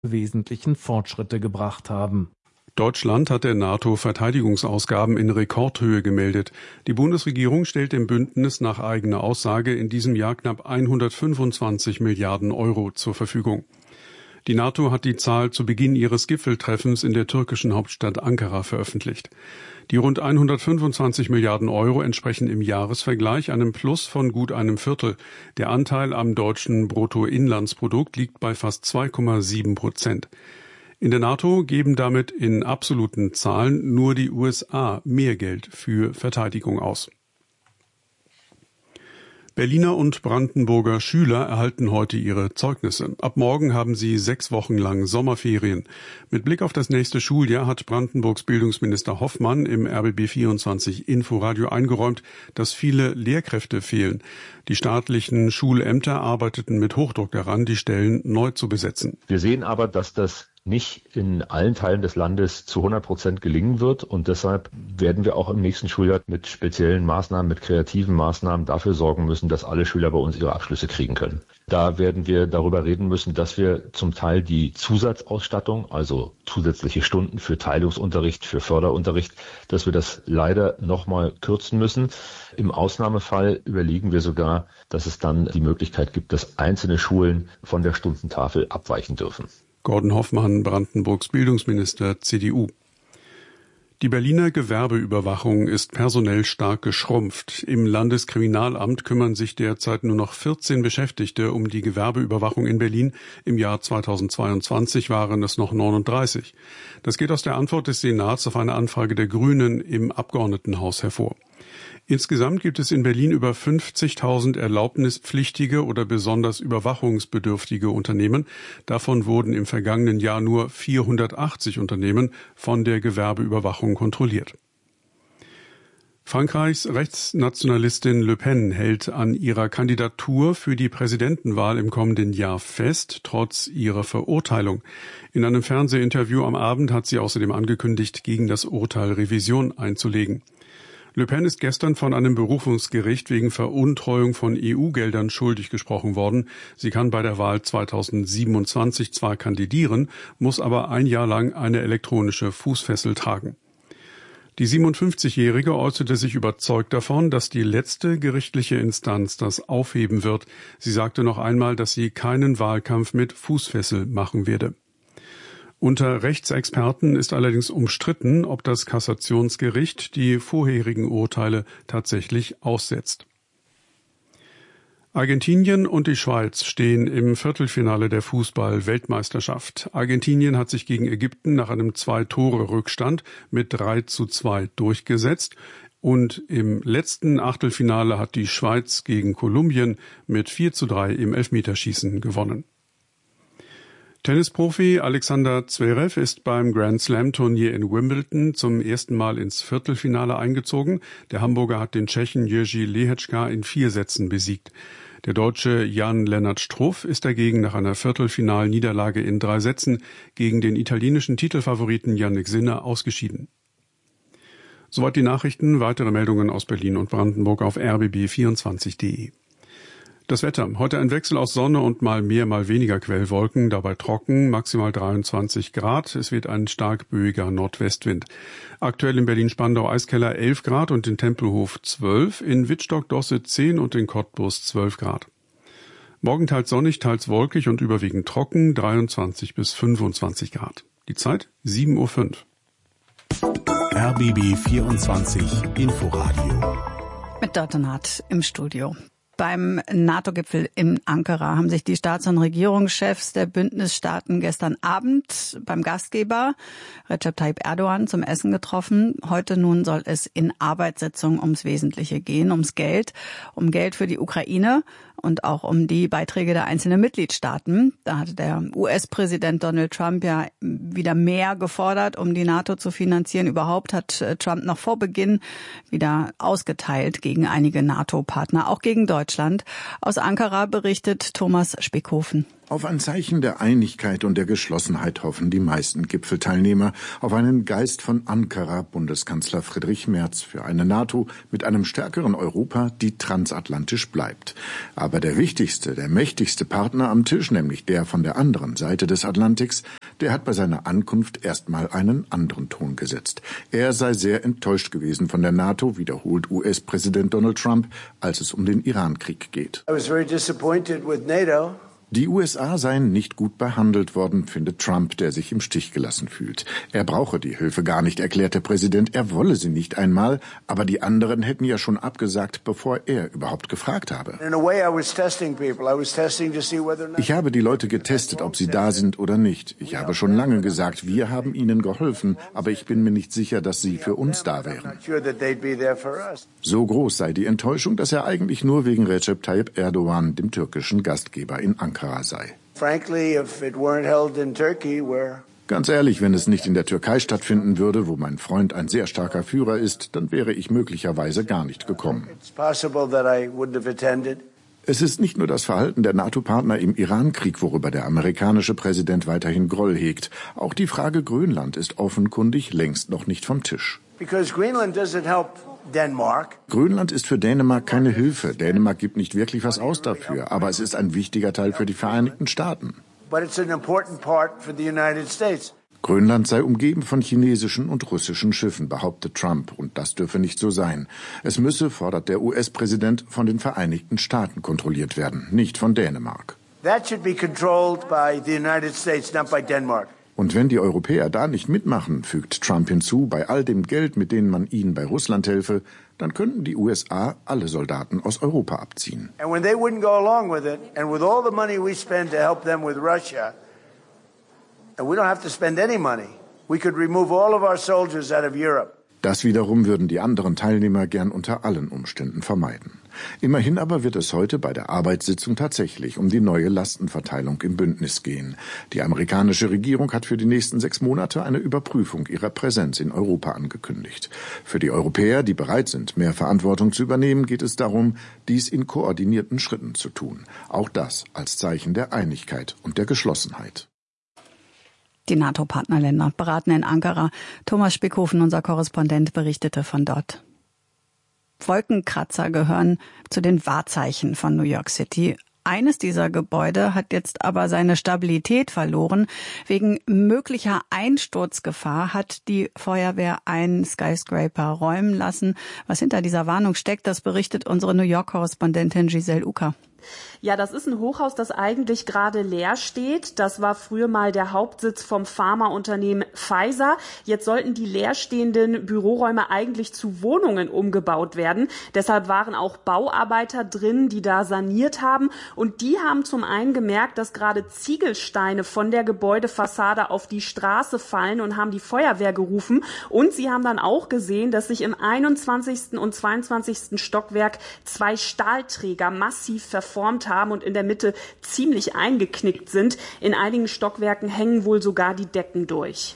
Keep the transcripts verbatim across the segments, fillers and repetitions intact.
wesentlichen Fortschritte gebracht haben. Deutschland hat der NATO Verteidigungsausgaben in Rekordhöhe gemeldet. Die Bundesregierung stellt dem Bündnis nach eigener Aussage in diesem Jahr knapp hundertfünfundzwanzig Milliarden Euro zur Verfügung. Die NATO hat die Zahl zu Beginn ihres Gipfeltreffens in der türkischen Hauptstadt Ankara veröffentlicht. Die rund hundertfünfundzwanzig Milliarden Euro entsprechen im Jahresvergleich einem Plus von gut einem Viertel. Der Anteil am deutschen Bruttoinlandsprodukt liegt bei fast zwei Komma sieben Prozent. In der NATO geben damit in absoluten Zahlen nur die U S A mehr Geld für Verteidigung aus. Berliner und Brandenburger Schüler erhalten heute ihre Zeugnisse. Ab morgen haben sie sechs Wochen lang Sommerferien. Mit Blick auf das nächste Schuljahr hat Brandenburgs Bildungsminister Hoffmann im R B B vierundzwanzig Inforadio eingeräumt, dass viele Lehrkräfte fehlen. Die staatlichen Schulämter arbeiteten mit Hochdruck daran, die Stellen neu zu besetzen. Wir sehen aber, dass das nicht in allen Teilen des Landes zu hundert Prozent gelingen wird. Und deshalb werden wir auch im nächsten Schuljahr mit speziellen Maßnahmen, mit kreativen Maßnahmen dafür sorgen müssen, dass alle Schüler bei uns ihre Abschlüsse kriegen können. Da werden wir darüber reden müssen, dass wir zum Teil die Zusatzausstattung, also zusätzliche Stunden für Teilungsunterricht, für Förderunterricht, dass wir das leider nochmal kürzen müssen. Im Ausnahmefall überlegen wir sogar, dass es dann die Möglichkeit gibt, dass einzelne Schulen von der Stundentafel abweichen dürfen. Gordon Hoffmann, Brandenburgs Bildungsminister, C D U. Die Berliner Gewerbeüberwachung ist personell stark geschrumpft. Im Landeskriminalamt kümmern sich derzeit nur noch vierzehn Beschäftigte um die Gewerbeüberwachung in Berlin. Im Jahr zweitausendzweiundzwanzig waren es noch neununddreißig. Das geht aus der Antwort des Senats auf eine Anfrage der Grünen im Abgeordnetenhaus hervor. Insgesamt gibt es in Berlin über fünfzigtausend erlaubnispflichtige oder besonders überwachungsbedürftige Unternehmen. Davon wurden im vergangenen Jahr nur vierhundertachtzig Unternehmen von der Gewerbeüberwachung kontrolliert. Frankreichs Rechtsnationalistin Le Pen hält an ihrer Kandidatur für die Präsidentenwahl im kommenden Jahr fest, trotz ihrer Verurteilung. In einem Fernsehinterview am Abend hat sie außerdem angekündigt, gegen das Urteil Revision einzulegen. Le Pen ist gestern von einem Berufungsgericht wegen Veruntreuung von E U-Geldern schuldig gesprochen worden. Sie kann bei der Wahl zweitausendsiebenundzwanzig zwar kandidieren, muss aber ein Jahr lang eine elektronische Fußfessel tragen. Die siebenundfünfzigjährige äußerte sich überzeugt davon, dass die letzte gerichtliche Instanz das aufheben wird. Sie sagte noch einmal, dass sie keinen Wahlkampf mit Fußfessel machen werde. Unter Rechtsexperten ist allerdings umstritten, ob das Kassationsgericht die vorherigen Urteile tatsächlich aussetzt. Argentinien und die Schweiz stehen im Viertelfinale der Fußball-Weltmeisterschaft. Argentinien hat sich gegen Ägypten nach einem Zwei-Tore-Rückstand mit drei zu zwei durchgesetzt. Und im letzten Achtelfinale hat die Schweiz gegen Kolumbien mit vier zu drei im Elfmeterschießen gewonnen. Tennisprofi Alexander Zverev ist beim Grand-Slam-Turnier in Wimbledon zum ersten Mal ins Viertelfinale eingezogen. Der Hamburger hat den Tschechen Jiří Lehečka in vier Sätzen besiegt. Der Deutsche Jan-Lennart Struff ist dagegen nach einer Viertelfinalniederlage in drei Sätzen gegen den italienischen Titelfavoriten Jannik Sinner ausgeschieden. Soweit die Nachrichten. Weitere Meldungen aus Berlin und Brandenburg auf r b b vierundzwanzig punkt de. Das Wetter. Heute ein Wechsel aus Sonne und mal mehr, mal weniger Quellwolken, dabei trocken, maximal dreiundzwanzig Grad. Es wird ein stark böiger Nordwestwind. Aktuell in Berlin-Spandau-Eiskeller elf Grad und in Tempelhof zwölf, in Wittstock-Dosse zehn und in Cottbus zwölf Grad. Morgen teils sonnig, teils wolkig und überwiegend trocken, dreiundzwanzig bis fünfundzwanzig Grad. Die Zeit sieben Uhr fünf. R B B vierundzwanzig Inforadio. Mit Dottenhardt im Studio. Beim NATO-Gipfel in Ankara haben sich die Staats- und Regierungschefs der Bündnisstaaten gestern Abend beim Gastgeber Recep Tayyip Erdogan zum Essen getroffen. Heute nun soll es in Arbeitssitzungen ums Wesentliche gehen, ums Geld, um Geld für die Ukraine und auch um die Beiträge der einzelnen Mitgliedstaaten. Da hatte der U S-Präsident Donald Trump ja wieder mehr gefordert, um die NATO zu finanzieren. Überhaupt hat Trump noch vor Beginn wieder ausgeteilt gegen einige NATO-Partner, auch gegen Deutschland. Aus Ankara berichtet Thomas Spickhofen. Auf ein Zeichen der Einigkeit und der Geschlossenheit hoffen die meisten Gipfelteilnehmer, auf einen Geist von Ankara, Bundeskanzler Friedrich Merz, für eine NATO mit einem stärkeren Europa, die transatlantisch bleibt. Aber der wichtigste, der mächtigste Partner am Tisch, nämlich der von der anderen Seite des Atlantiks, der hat bei seiner Ankunft erstmal einen anderen Ton gesetzt. Er sei sehr enttäuscht gewesen von der NATO, wiederholt U S-Präsident Donald Trump, als es um den Iran-Krieg geht. I was very disappointed with NATO. Die U S A seien nicht gut behandelt worden, findet Trump, der sich im Stich gelassen fühlt. Er brauche die Hilfe gar nicht, erklärt der Präsident, er wolle sie nicht einmal, aber die anderen hätten ja schon abgesagt, bevor er überhaupt gefragt habe. Ich habe die Leute getestet, ob sie da sind oder nicht. Ich habe schon lange gesagt, wir haben ihnen geholfen, aber ich bin mir nicht sicher, dass sie für uns da wären. So groß sei die Enttäuschung, dass er eigentlich nur wegen Recep Tayyip Erdogan, dem türkischen Gastgeber in Ankara, sei. Ganz ehrlich, wenn es nicht in der Türkei stattfinden würde, wo mein Freund ein sehr starker Führer ist, dann wäre ich möglicherweise gar nicht gekommen. Es ist nicht nur das Verhalten der NATO-Partner im Iran-Krieg, worüber der amerikanische Präsident weiterhin Groll hegt. Auch die Frage Grönland ist offenkundig längst noch nicht vom Tisch. Grönland ist für Dänemark keine Hilfe. Dänemark gibt nicht wirklich was aus dafür, aber es ist ein wichtiger Teil für die Vereinigten Staaten. Grönland sei umgeben von chinesischen und russischen Schiffen, behauptet Trump, und das dürfe nicht so sein. Es müsse, fordert der U S-Präsident, von den Vereinigten Staaten kontrolliert werden, nicht von Dänemark. That should be controlled by the United States, not by Denmark. Und wenn die Europäer da nicht mitmachen, fügt Trump hinzu, bei all dem Geld, mit dem man ihnen bei Russland helfe, dann könnten die U S A alle Soldaten aus Europa abziehen. And when they wouldn't go along with it, and with all the money we spend to help them with Russia, and we don't have to spend any money, we could remove all of our soldiers out of Europe. Das wiederum würden die anderen Teilnehmer gern unter allen Umständen vermeiden. Immerhin aber wird es heute bei der Arbeitssitzung tatsächlich um die neue Lastenverteilung im Bündnis gehen. Die amerikanische Regierung hat für die nächsten sechs Monate eine Überprüfung ihrer Präsenz in Europa angekündigt. Für die Europäer, die bereit sind, mehr Verantwortung zu übernehmen, geht es darum, dies in koordinierten Schritten zu tun. Auch das als Zeichen der Einigkeit und der Geschlossenheit. Die NATO-Partnerländer beraten in Ankara. Thomas Spickhofen, unser Korrespondent, berichtete von dort. Wolkenkratzer gehören zu den Wahrzeichen von New York City. Eines dieser Gebäude hat jetzt aber seine Stabilität verloren. Wegen möglicher Einsturzgefahr hat die Feuerwehr einen Skyscraper räumen lassen. Was hinter dieser Warnung steckt, das berichtet unsere New York-Korrespondentin Giselle Ucker. Ja, das ist ein Hochhaus, das eigentlich gerade leer steht. Das war früher mal der Hauptsitz vom Pharmaunternehmen Pfizer. Jetzt sollten die leerstehenden Büroräume eigentlich zu Wohnungen umgebaut werden. Deshalb waren auch Bauarbeiter drin, die da saniert haben. Und die haben zum einen gemerkt, dass gerade Ziegelsteine von der Gebäudefassade auf die Straße fallen und haben die Feuerwehr gerufen. Und sie haben dann auch gesehen, dass sich im einundzwanzigsten und zweiundzwanzigsten Stockwerk zwei Stahlträger massiv verformt haben und in der Mitte ziemlich eingeknickt sind. In einigen Stockwerken hängen wohl sogar die Decken durch.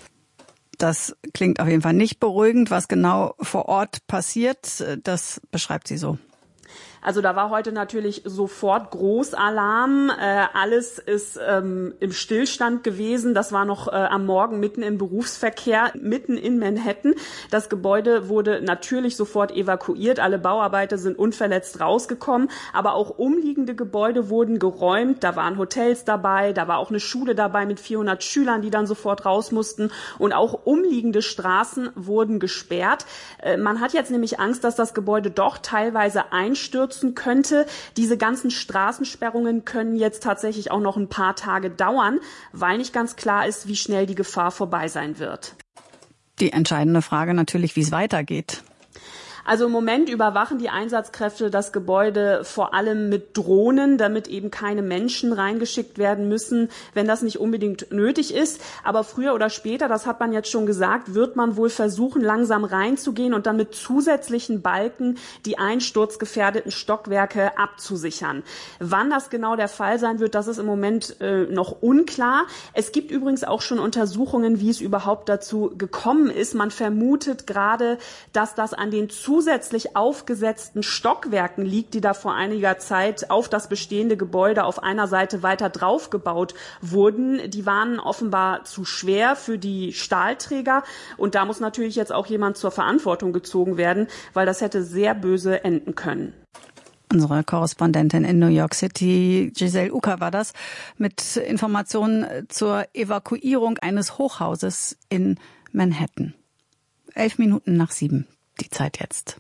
Das klingt auf jeden Fall nicht beruhigend. Was genau vor Ort passiert, das beschreibt sie so. Also da war heute natürlich sofort Großalarm. Äh, alles ist ähm, im Stillstand gewesen. Das war noch äh, am Morgen mitten im Berufsverkehr, mitten in Manhattan. Das Gebäude wurde natürlich sofort evakuiert. Alle Bauarbeiter sind unverletzt rausgekommen. Aber auch umliegende Gebäude wurden geräumt. Da waren Hotels dabei. Da war auch eine Schule dabei mit vierhundert Schülern, die dann sofort raus mussten. Und auch umliegende Straßen wurden gesperrt. Äh, man hat jetzt nämlich Angst, dass das Gebäude doch teilweise einstürzt könnte. Diese ganzen Straßensperrungen können jetzt tatsächlich auch noch ein paar Tage dauern, weil nicht ganz klar ist, wie schnell die Gefahr vorbei sein wird. Die entscheidende Frage natürlich, wie es weitergeht. Also im Moment überwachen die Einsatzkräfte das Gebäude vor allem mit Drohnen, damit eben keine Menschen reingeschickt werden müssen, wenn das nicht unbedingt nötig ist. Aber früher oder später, das hat man jetzt schon gesagt, wird man wohl versuchen, langsam reinzugehen und dann mit zusätzlichen Balken die einsturzgefährdeten Stockwerke abzusichern. Wann das genau der Fall sein wird, das ist im Moment äh, noch unklar. Es gibt übrigens auch schon Untersuchungen, wie es überhaupt dazu gekommen ist. Man vermutet gerade, dass das an den zu zusätzlich aufgesetzten Stockwerken liegt, die da vor einiger Zeit auf das bestehende Gebäude auf einer Seite weiter draufgebaut wurden. Die waren offenbar zu schwer für die Stahlträger. Und da muss natürlich jetzt auch jemand zur Verantwortung gezogen werden, weil das hätte sehr böse enden können. Unsere Korrespondentin in New York City, Giselle Uka, war das, mit Informationen zur Evakuierung eines Hochhauses in Manhattan. Elf Minuten nach sieben, die Zeit jetzt.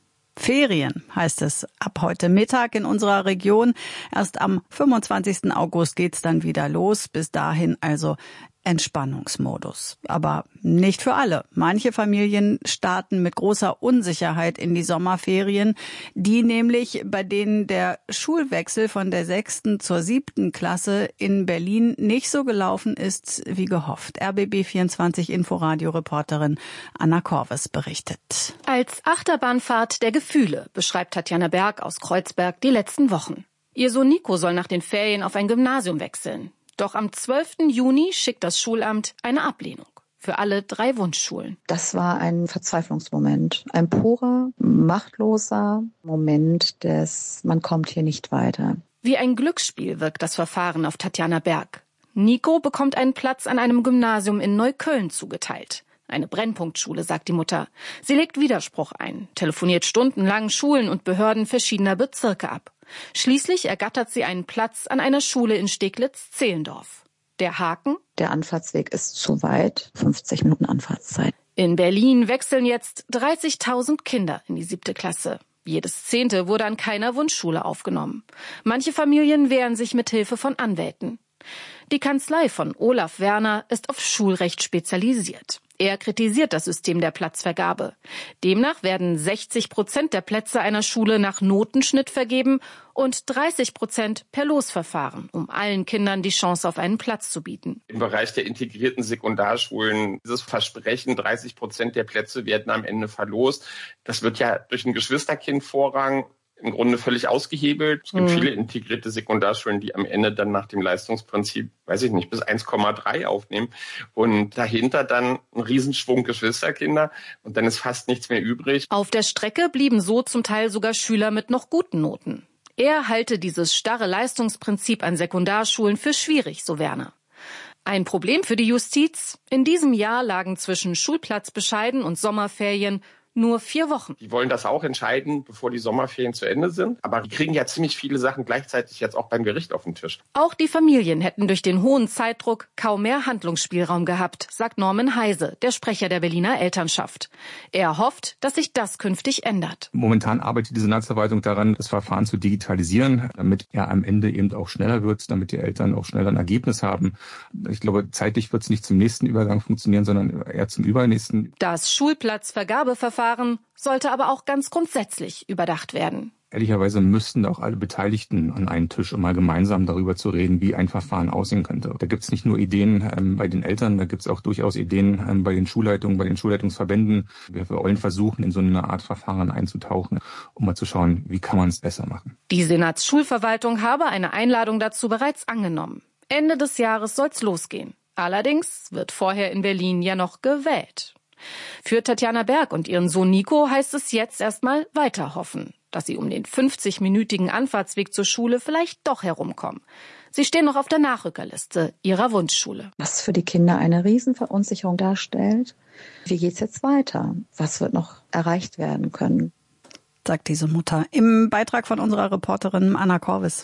Ferien heißt es ab heute Mittag in unserer Region. Erst am fünfundzwanzigsten August geht's dann wieder los. Bis dahin also Entspannungsmodus. Aber nicht für alle. Manche Familien starten mit großer Unsicherheit in die Sommerferien. Die nämlich, bei denen der Schulwechsel von der sechsten zur siebten Klasse in Berlin nicht so gelaufen ist wie gehofft. R B B vierundzwanzig Inforadio-Reporterin Anna Korves berichtet. Als Achterbahnfahrt der Gefühle beschreibt Tatjana Berg aus Kreuzberg die letzten Wochen. Ihr Sohn Nico soll nach den Ferien auf ein Gymnasium wechseln. Doch am zwölften Juni schickt das Schulamt eine Ablehnung für alle drei Wunschschulen. Das war ein Verzweiflungsmoment, ein purer, machtloser Moment des man kommt hier nicht weiter. Wie ein Glücksspiel wirkt das Verfahren auf Tatjana Berg. Nico bekommt einen Platz an einem Gymnasium in Neukölln zugeteilt. Eine Brennpunktschule, sagt die Mutter. Sie legt Widerspruch ein, telefoniert stundenlang Schulen und Behörden verschiedener Bezirke ab. Schließlich ergattert sie einen Platz an einer Schule in Steglitz-Zehlendorf. Der Haken? Der Anfahrtsweg ist zu weit, fünfzig Minuten Anfahrtszeit. In Berlin wechseln jetzt dreißigtausend Kinder in die siebte Klasse. Jedes Zehnte wurde an keiner Wunschschule aufgenommen. Manche Familien wehren sich mit Hilfe von Anwälten. Die Kanzlei von Olaf Werner ist auf Schulrecht spezialisiert. Er kritisiert das System der Platzvergabe. Demnach werden sechzig Prozent der Plätze einer Schule nach Notenschnitt vergeben und dreißig Prozent per Losverfahren, um allen Kindern die Chance auf einen Platz zu bieten. Im Bereich der integrierten Sekundarschulen, dieses Versprechen, dreißig Prozent der Plätze werden am Ende verlost. Das wird ja durch einen Geschwisterkindvorrang im Grunde völlig ausgehebelt. Es gibt mhm. viele integrierte Sekundarschulen, die am Ende dann nach dem Leistungsprinzip, weiß ich nicht, bis eins Komma drei aufnehmen und dahinter dann ein Riesenschwung Geschwisterkinder und dann ist fast nichts mehr übrig. Auf der Strecke blieben so zum Teil sogar Schüler mit noch guten Noten. Er halte dieses starre Leistungsprinzip an Sekundarschulen für schwierig, so Werner. Ein Problem für die Justiz? In diesem Jahr lagen zwischen Schulplatzbescheiden und Sommerferien nur vier Wochen. Die wollen das auch entscheiden, bevor die Sommerferien zu Ende sind. Aber die kriegen ja ziemlich viele Sachen gleichzeitig jetzt auch beim Gericht auf den Tisch. Auch die Familien hätten durch den hohen Zeitdruck kaum mehr Handlungsspielraum gehabt, sagt Norman Heise, der Sprecher der Berliner Elternschaft. Er hofft, dass sich das künftig ändert. Momentan arbeitet die Senatsverwaltung daran, das Verfahren zu digitalisieren, damit er am Ende eben auch schneller wird, damit die Eltern auch schneller ein Ergebnis haben. Ich glaube, zeitlich wird es nicht zum nächsten Übergang funktionieren, sondern eher zum übernächsten. Das Schulplatzvergabeverfahren sollte aber auch ganz grundsätzlich überdacht werden. Ehrlicherweise müssten auch alle Beteiligten an einen Tisch, um mal gemeinsam darüber zu reden, wie ein Verfahren aussehen könnte. Da gibt es nicht nur Ideen ähm, bei den Eltern, da gibt es auch durchaus Ideen ähm, bei den Schulleitungen, bei den Schulleitungsverbänden. Wir wollen versuchen, in so eine Art Verfahren einzutauchen, um mal zu schauen, wie kann man es besser machen. Die Senatsschulverwaltung habe eine Einladung dazu bereits angenommen. Ende des Jahres soll's losgehen. Allerdings wird vorher in Berlin ja noch gewählt. Für Tatjana Berg und ihren Sohn Nico heißt es jetzt erstmal weiter hoffen, dass sie um den fünfzig-minütigen Anfahrtsweg zur Schule vielleicht doch herumkommen. Sie stehen noch auf der Nachrückerliste ihrer Wunschschule. Was für die Kinder eine Riesenverunsicherung darstellt. Wie geht's jetzt weiter? Was wird noch erreicht werden können? Sagt diese Mutter im Beitrag von unserer Reporterin Anna Korves.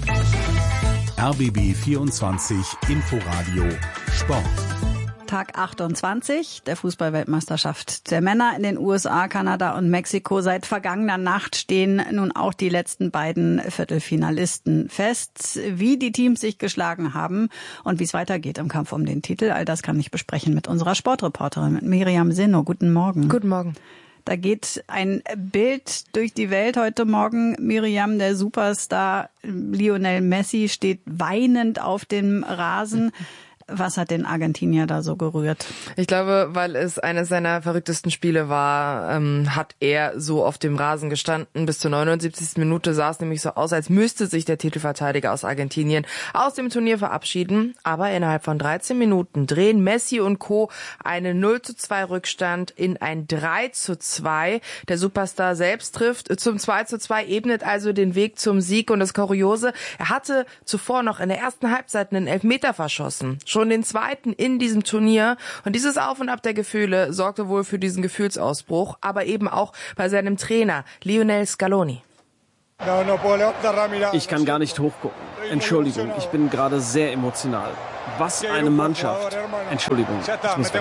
R B B vierundzwanzig Inforadio Sport. Tag achtundzwanzig der Fußball-Weltmeisterschaft der Männer in den U S A, Kanada und Mexiko. Seit vergangener Nacht stehen nun auch die letzten beiden Viertelfinalisten fest. Wie die Teams sich geschlagen haben und wie es weitergeht im Kampf um den Titel, all das kann ich besprechen mit unserer Sportreporterin, mit Miriam Sinno. Guten Morgen. Guten Morgen. Da geht ein Bild durch die Welt heute Morgen. Miriam, der Superstar Lionel Messi steht weinend auf dem Rasen. Was hat den Argentinier da so gerührt? Ich glaube, weil es eines seiner verrücktesten Spiele war, ähm, hat er so auf dem Rasen gestanden. Bis zur neunundsiebzigsten Minute sah es nämlich so aus, als müsste sich der Titelverteidiger aus Argentinien aus dem Turnier verabschieden. Aber innerhalb von dreizehn Minuten drehen Messi und Co. einen null zu zwei Rückstand in ein drei zu zwei. Der Superstar selbst trifft zum zwei zu zwei, ebnet also den Weg zum Sieg. Und das Kuriose, er hatte zuvor noch in der ersten Halbzeit einen Elfmeter verschossen. Schon den zweiten in diesem Turnier. Und dieses Auf und Ab der Gefühle sorgte wohl für diesen Gefühlsausbruch, aber eben auch bei seinem Trainer Lionel Scaloni. Ich kann gar nicht hochgucken. Entschuldigung, ich bin gerade sehr emotional. Was eine Mannschaft. Entschuldigung, ich muss weg.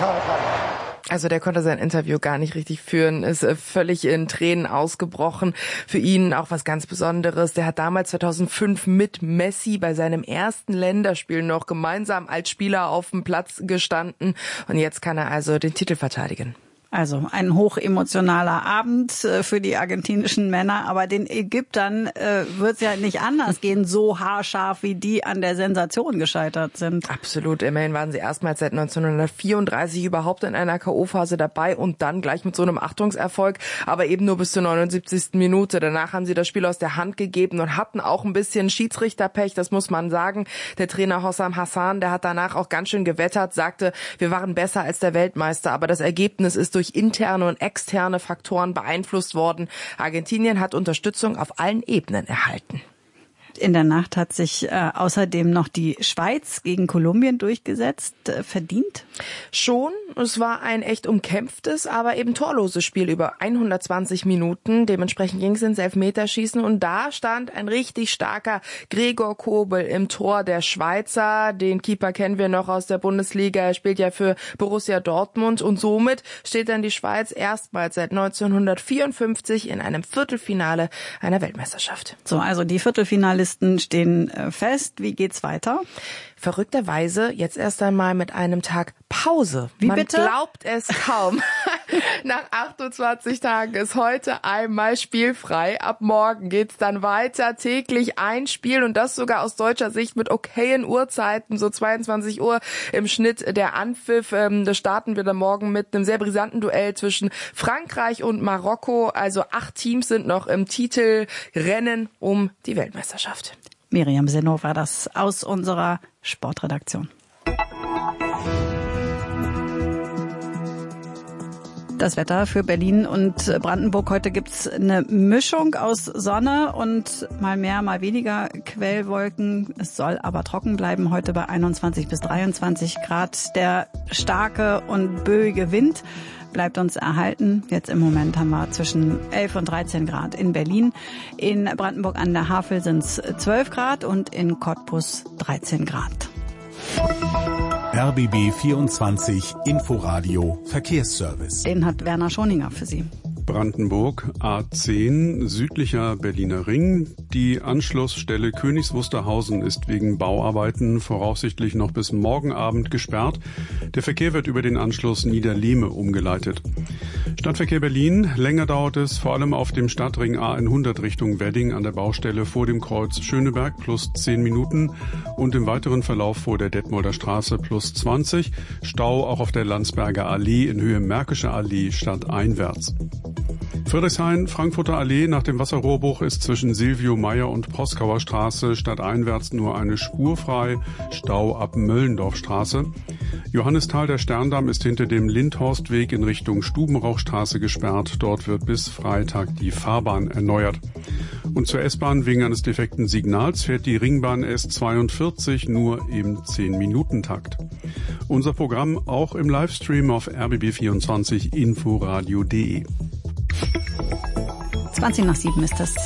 Also der konnte sein Interview gar nicht richtig führen, ist völlig in Tränen ausgebrochen. Für ihn auch was ganz Besonderes. Der hat damals zweitausendfünf mit Messi bei seinem ersten Länderspiel noch gemeinsam als Spieler auf dem Platz gestanden. Und jetzt kann er also den Titel verteidigen. Also ein hochemotionaler Abend für die argentinischen Männer, aber den Ägyptern äh, wird es ja nicht anders gehen, so haarscharf wie die an der Sensation gescheitert sind. Absolut, immerhin waren sie erstmals seit neunzehnhundertvierunddreißig überhaupt in einer K O-Phase dabei und dann gleich mit so einem Achtungserfolg, aber eben nur bis zur neunundsiebzigsten Minute. Danach haben sie das Spiel aus der Hand gegeben und hatten auch ein bisschen Schiedsrichterpech, das muss man sagen. Der Trainer Hossam Hassan, der hat danach auch ganz schön gewettert, sagte, wir waren besser als der Weltmeister, aber das Ergebnis ist durch durch interne und externe Faktoren beeinflusst worden. Argentinien hat Unterstützung auf allen Ebenen erhalten. In der Nacht hat sich äh, außerdem noch die Schweiz gegen Kolumbien durchgesetzt. Äh, verdient? Schon. Es war ein echt umkämpftes, aber eben torloses Spiel über hundertzwanzig Minuten. Dementsprechend ging es ins Elfmeterschießen und da stand ein richtig starker Gregor Kobel im Tor der Schweizer. Den Keeper kennen wir noch aus der Bundesliga. Er spielt ja für Borussia Dortmund und somit steht dann die Schweiz erstmals seit neunzehnhundertvierundfünfzig in einem Viertelfinale einer Weltmeisterschaft. So, also die Viertelfinale stehen fest. Wie geht's weiter? Verrückterweise jetzt erst einmal mit einem Tag Pause. Wie Man bitte? glaubt es kaum. Nach achtundzwanzig Tagen ist heute einmal spielfrei. Ab morgen geht's dann weiter. Täglich ein Spiel und das sogar aus deutscher Sicht mit okayen Uhrzeiten. So zweiundzwanzig Uhr im Schnitt der Anpfiff. Da starten wir dann morgen mit einem sehr brisanten Duell zwischen Frankreich und Marokko. Also acht Teams sind noch im Titelrennen um die Weltmeisterschaft. Miriam Senow war das aus unserer Sportredaktion. Das Wetter für Berlin und Brandenburg. Heute gibt's eine Mischung aus Sonne und mal mehr, mal weniger Quellwolken. Es soll aber trocken bleiben. Heute bei einundzwanzig bis dreiundzwanzig Grad. Der starke und böige Wind bleibt uns erhalten. Jetzt im Moment haben wir zwischen elf und dreizehn Grad in Berlin. In Brandenburg an der Havel sind es zwölf Grad und in Cottbus dreizehn Grad. R B B vierundzwanzig Inforadio Verkehrsservice. Den hat Werner Schoninger für Sie. Brandenburg A zehn, südlicher Berliner Ring. Die Anschlussstelle Königs Wusterhausen ist wegen Bauarbeiten voraussichtlich noch bis morgen Abend gesperrt. Der Verkehr wird über den Anschluss Niederlehme umgeleitet. Stadtverkehr Berlin. Länger dauert es vor allem auf dem Stadtring A hundert Richtung Wedding an der Baustelle vor dem Kreuz Schöneberg plus zehn Minuten und im weiteren Verlauf vor der Detmolder Straße plus zwanzig. Stau auch auf der Landsberger Allee in Höhe Märkische Allee stadteinwärts. Friedrichshain, Frankfurter Allee. Nach dem Wasserrohrbruch ist zwischen Silvio Meyer und Proskauer Straße stadteinwärts nur eine Spur frei. Stau ab Möllendorfstraße. Johannisthal, der Sterndamm, ist hinter dem Lindhorstweg in Richtung Stubenrauchstraße gesperrt. Dort wird bis Freitag die Fahrbahn erneuert. Und zur S-Bahn wegen eines defekten Signals fährt die Ringbahn S zweiundvierzig nur im zehn-Minuten-Takt. Unser Programm auch im Livestream auf r b b vierundzwanzig inforadio punkt de. zwanzig nach sieben ist es.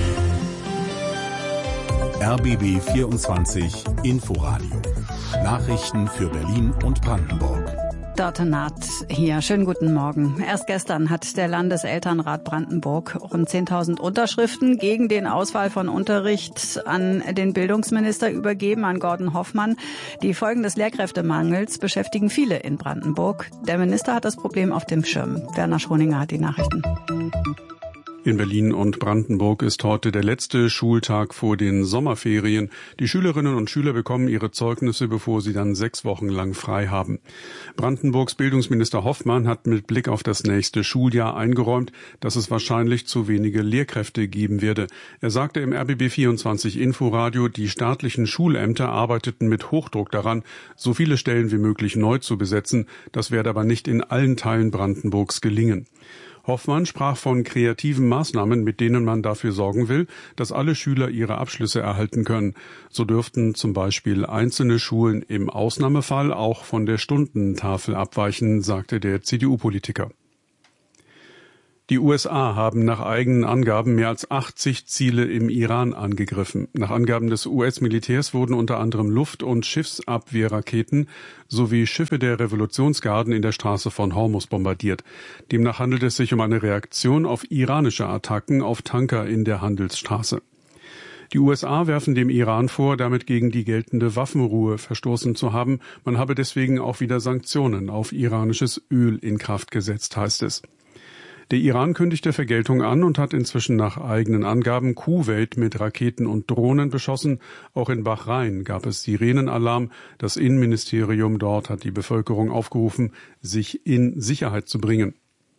R B B vierundzwanzig Inforadio. Nachrichten für Berlin und Brandenburg. Dörte Naht hier. Schönen guten Morgen. Erst gestern hat der Landeselternrat Brandenburg rund zehntausend Unterschriften gegen den Ausfall von Unterricht an den Bildungsminister übergeben, an Gordon Hoffmann. Die Folgen des Lehrkräftemangels beschäftigen viele in Brandenburg. Der Minister hat das Problem auf dem Schirm. Werner Schoninger hat die Nachrichten. In Berlin und Brandenburg ist heute der letzte Schultag vor den Sommerferien. Die Schülerinnen und Schüler bekommen ihre Zeugnisse, bevor sie dann sechs Wochen lang frei haben. Brandenburgs Bildungsminister Hoffmann hat mit Blick auf das nächste Schuljahr eingeräumt, dass es wahrscheinlich zu wenige Lehrkräfte geben werde. Er sagte im R B B vierundzwanzig Inforadio, die staatlichen Schulämter arbeiteten mit Hochdruck daran, so viele Stellen wie möglich neu zu besetzen. Das werde aber nicht in allen Teilen Brandenburgs gelingen. Hoffmann sprach von kreativen Maßnahmen, mit denen man dafür sorgen will, dass alle Schüler ihre Abschlüsse erhalten können. So dürften zum Beispiel einzelne Schulen im Ausnahmefall auch von der Stundentafel abweichen, sagte der C D U-Politiker. Die U S A haben nach eigenen Angaben mehr als achtzig Ziele im Iran angegriffen. Nach Angaben des U S-Militärs wurden unter anderem Luft- und Schiffsabwehrraketen sowie Schiffe der Revolutionsgarden in der Straße von Hormuz bombardiert. Demnach handelt es sich um eine Reaktion auf iranische Attacken auf Tanker in der Handelsstraße. Die U S A werfen dem Iran vor, damit gegen die geltende Waffenruhe verstoßen zu haben. Man habe deswegen auch wieder Sanktionen auf iranisches Öl in Kraft gesetzt, heißt es. Der Iran kündigte Vergeltung an und hat inzwischen nach eigenen Angaben Kuwait mit Raketen und Drohnen beschossen. Auch in Bahrain gab es Sirenenalarm. Das Innenministerium dort hat die Bevölkerung aufgerufen, sich in Sicherheit zu bringen.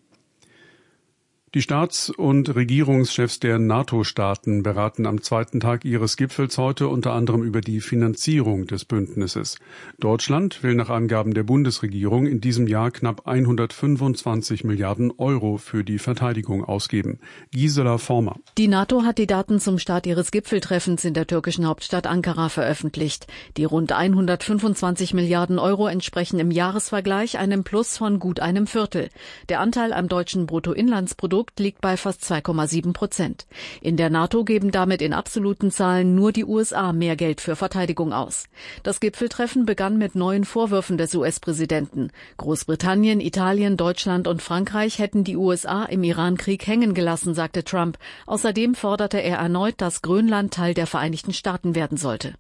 Die Staats- und Regierungschefs der NATO-Staaten beraten am zweiten Tag ihres Gipfels heute unter anderem über die Finanzierung des Bündnisses. Deutschland will nach Angaben der Bundesregierung in diesem Jahr knapp hundertfünfundzwanzig Milliarden Euro für die Verteidigung ausgeben. Gisela Former. Die NATO hat die Daten zum Start ihres Gipfeltreffens in der türkischen Hauptstadt Ankara veröffentlicht. Die rund hundertfünfundzwanzig Milliarden Euro entsprechen im Jahresvergleich einem Plus von gut einem Viertel. Der Anteil am deutschen Bruttoinlandsprodukt liegt bei fast zwei Komma sieben Prozent. In der NATO geben damit in absoluten Zahlen nur die U S A mehr Geld für Verteidigung aus. Das Gipfeltreffen begann mit neuen Vorwürfen des U S-Präsidenten. Großbritannien, Italien, Deutschland und Frankreich hätten die U S A im Irankrieg hängen gelassen, sagte Trump. Außerdem forderte er erneut, dass Grönland Teil der Vereinigten Staaten werden sollte.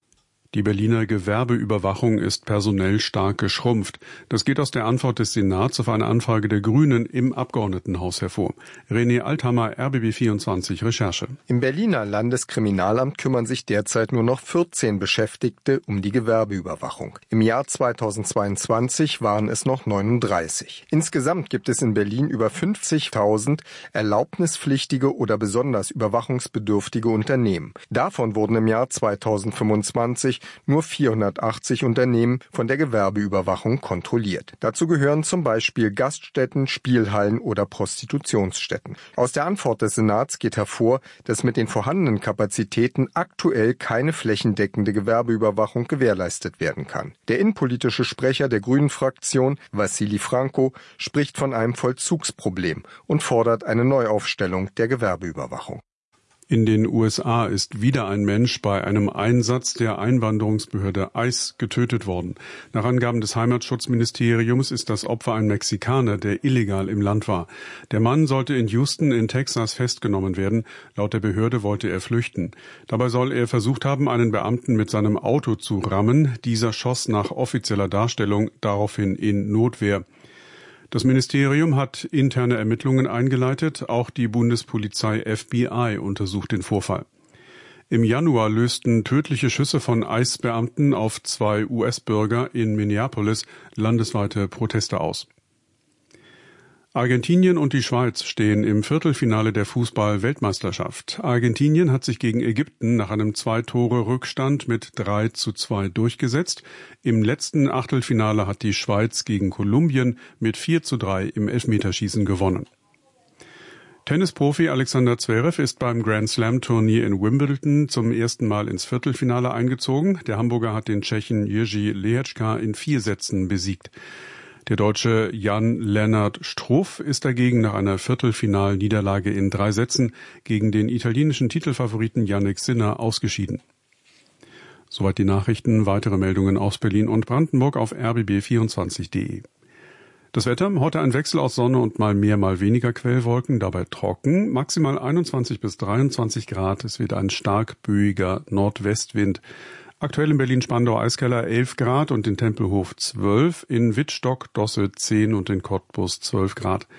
Die Berliner Gewerbeüberwachung ist personell stark geschrumpft. Das geht aus der Antwort des Senats auf eine Anfrage der Grünen im Abgeordnetenhaus hervor. René Althammer, R B B vierundzwanzig Recherche. Im Berliner Landeskriminalamt kümmern sich derzeit nur noch vierzehn Beschäftigte um die Gewerbeüberwachung. Im Jahr zweitausendzweiundzwanzig waren es noch neununddreißig. Insgesamt gibt es in Berlin über fünfzigtausend erlaubnispflichtige oder besonders überwachungsbedürftige Unternehmen. Davon wurden im Jahr zweitausendfünfundzwanzig nur vierhundertachtzig Unternehmen von der Gewerbeüberwachung kontrolliert. Dazu gehören zum Beispiel Gaststätten, Spielhallen oder Prostitutionsstätten. Aus der Antwort des Senats geht hervor, dass mit den vorhandenen Kapazitäten aktuell keine flächendeckende Gewerbeüberwachung gewährleistet werden kann. Der innenpolitische Sprecher der Grünen-Fraktion, Wassili Franco, spricht von einem Vollzugsproblem und fordert eine Neuaufstellung der Gewerbeüberwachung. In den U S A ist wieder ein Mensch bei einem Einsatz der Einwanderungsbehörde ICE getötet worden. Nach Angaben des Heimatschutzministeriums ist das Opfer ein Mexikaner, der illegal im Land war. Der Mann sollte in Houston in Texas festgenommen werden. Laut der Behörde wollte er flüchten. Dabei soll er versucht haben, einen Beamten mit seinem Auto zu rammen. Dieser schoss nach offizieller Darstellung daraufhin in Notwehr. Das Ministerium hat interne Ermittlungen eingeleitet, auch die Bundespolizei F B I untersucht den Vorfall. Im Januar lösten tödliche Schüsse von ICE-Beamten auf zwei U S-Bürger in Minneapolis landesweite Proteste aus. Argentinien und die Schweiz stehen im Viertelfinale der Fußball-Weltmeisterschaft. Argentinien hat sich gegen Ägypten nach einem Zwei-Tore-Rückstand mit drei zu zwei durchgesetzt. Im letzten Achtelfinale hat die Schweiz gegen Kolumbien mit vier zu drei im Elfmeterschießen gewonnen. Tennisprofi Alexander Zverev ist beim Grand-Slam-Turnier in Wimbledon zum ersten Mal ins Viertelfinale eingezogen. Der Hamburger hat den Tschechen Jiří Lehečka in vier Sätzen besiegt. Der Deutsche Jan-Lennart Struff ist dagegen nach einer Viertelfinalniederlage in drei Sätzen gegen den italienischen Titelfavoriten Jannik Sinner ausgeschieden. Soweit die Nachrichten. Weitere Meldungen aus Berlin und Brandenburg auf r b b vierundzwanzig punkt de. Das Wetter, heute ein Wechsel aus Sonne und mal mehr, mal weniger Quellwolken, dabei trocken, maximal einundzwanzig bis dreiundzwanzig Grad, es wird ein stark böiger Nordwestwind. Aktuell in Berlin-Spandau-Eiskeller elf Grad und in Tempelhof zwölf, in Wittstock, Dosse zehn und in Cottbus zwölf Grad.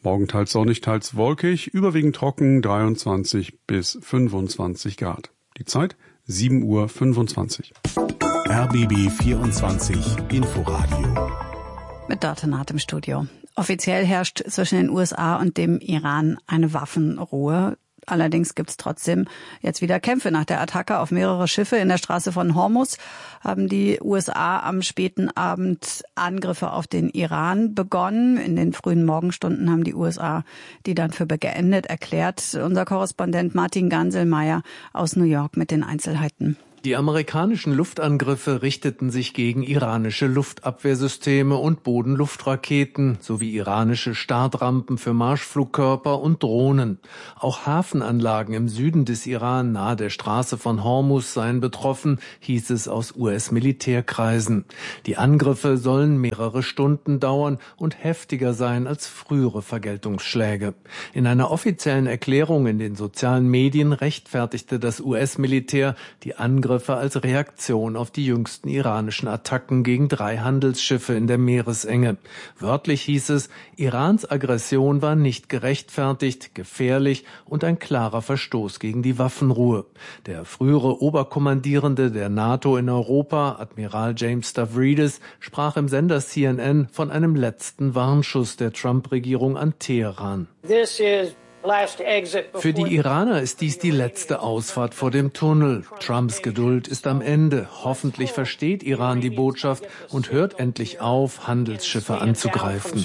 Morgen teils sonnig, teils wolkig, überwiegend trocken, dreiundzwanzig bis fünfundzwanzig Grad. Die Zeit sieben Uhr fünfundzwanzig. R B B vierundzwanzig Inforadio. Mit Datenat im Studio. Offiziell herrscht zwischen den U S A und dem Iran eine Waffenruhe. Allerdings gibt es trotzdem jetzt wieder Kämpfe. Nach der Attacke auf mehrere Schiffe in der Straße von Hormuz haben die U S A am späten Abend Angriffe auf den Iran begonnen. In den frühen Morgenstunden haben die U S A die dann für beendet erklärt. Unser Korrespondent Martin Ganselmeier aus New York mit den Einzelheiten. Die amerikanischen Luftangriffe richteten sich gegen iranische Luftabwehrsysteme und Bodenluftraketen sowie iranische Startrampen für Marschflugkörper und Drohnen. Auch Hafenanlagen im Süden des Iran nahe der Straße von Hormuz seien betroffen, hieß es aus U S-Militärkreisen. Die Angriffe sollen mehrere Stunden dauern und heftiger sein als frühere Vergeltungsschläge. In einer offiziellen Erklärung in den sozialen Medien rechtfertigte das U S-Militär die Angriffe als Reaktion auf die jüngsten iranischen Attacken gegen drei Handelsschiffe in der Meeresenge. Wörtlich hieß es, Irans Aggression war nicht gerechtfertigt, gefährlich und ein klarer Verstoß gegen die Waffenruhe. Der frühere Oberkommandierende der NATO in Europa, Admiral James Stavridis, sprach im Sender C N N von einem letzten Warnschuss der Trump-Regierung an Teheran. This is Für die Iraner ist dies die letzte Ausfahrt vor dem Tunnel. Trumps Geduld ist am Ende. Hoffentlich versteht Iran die Botschaft und hört endlich auf, Handelsschiffe anzugreifen.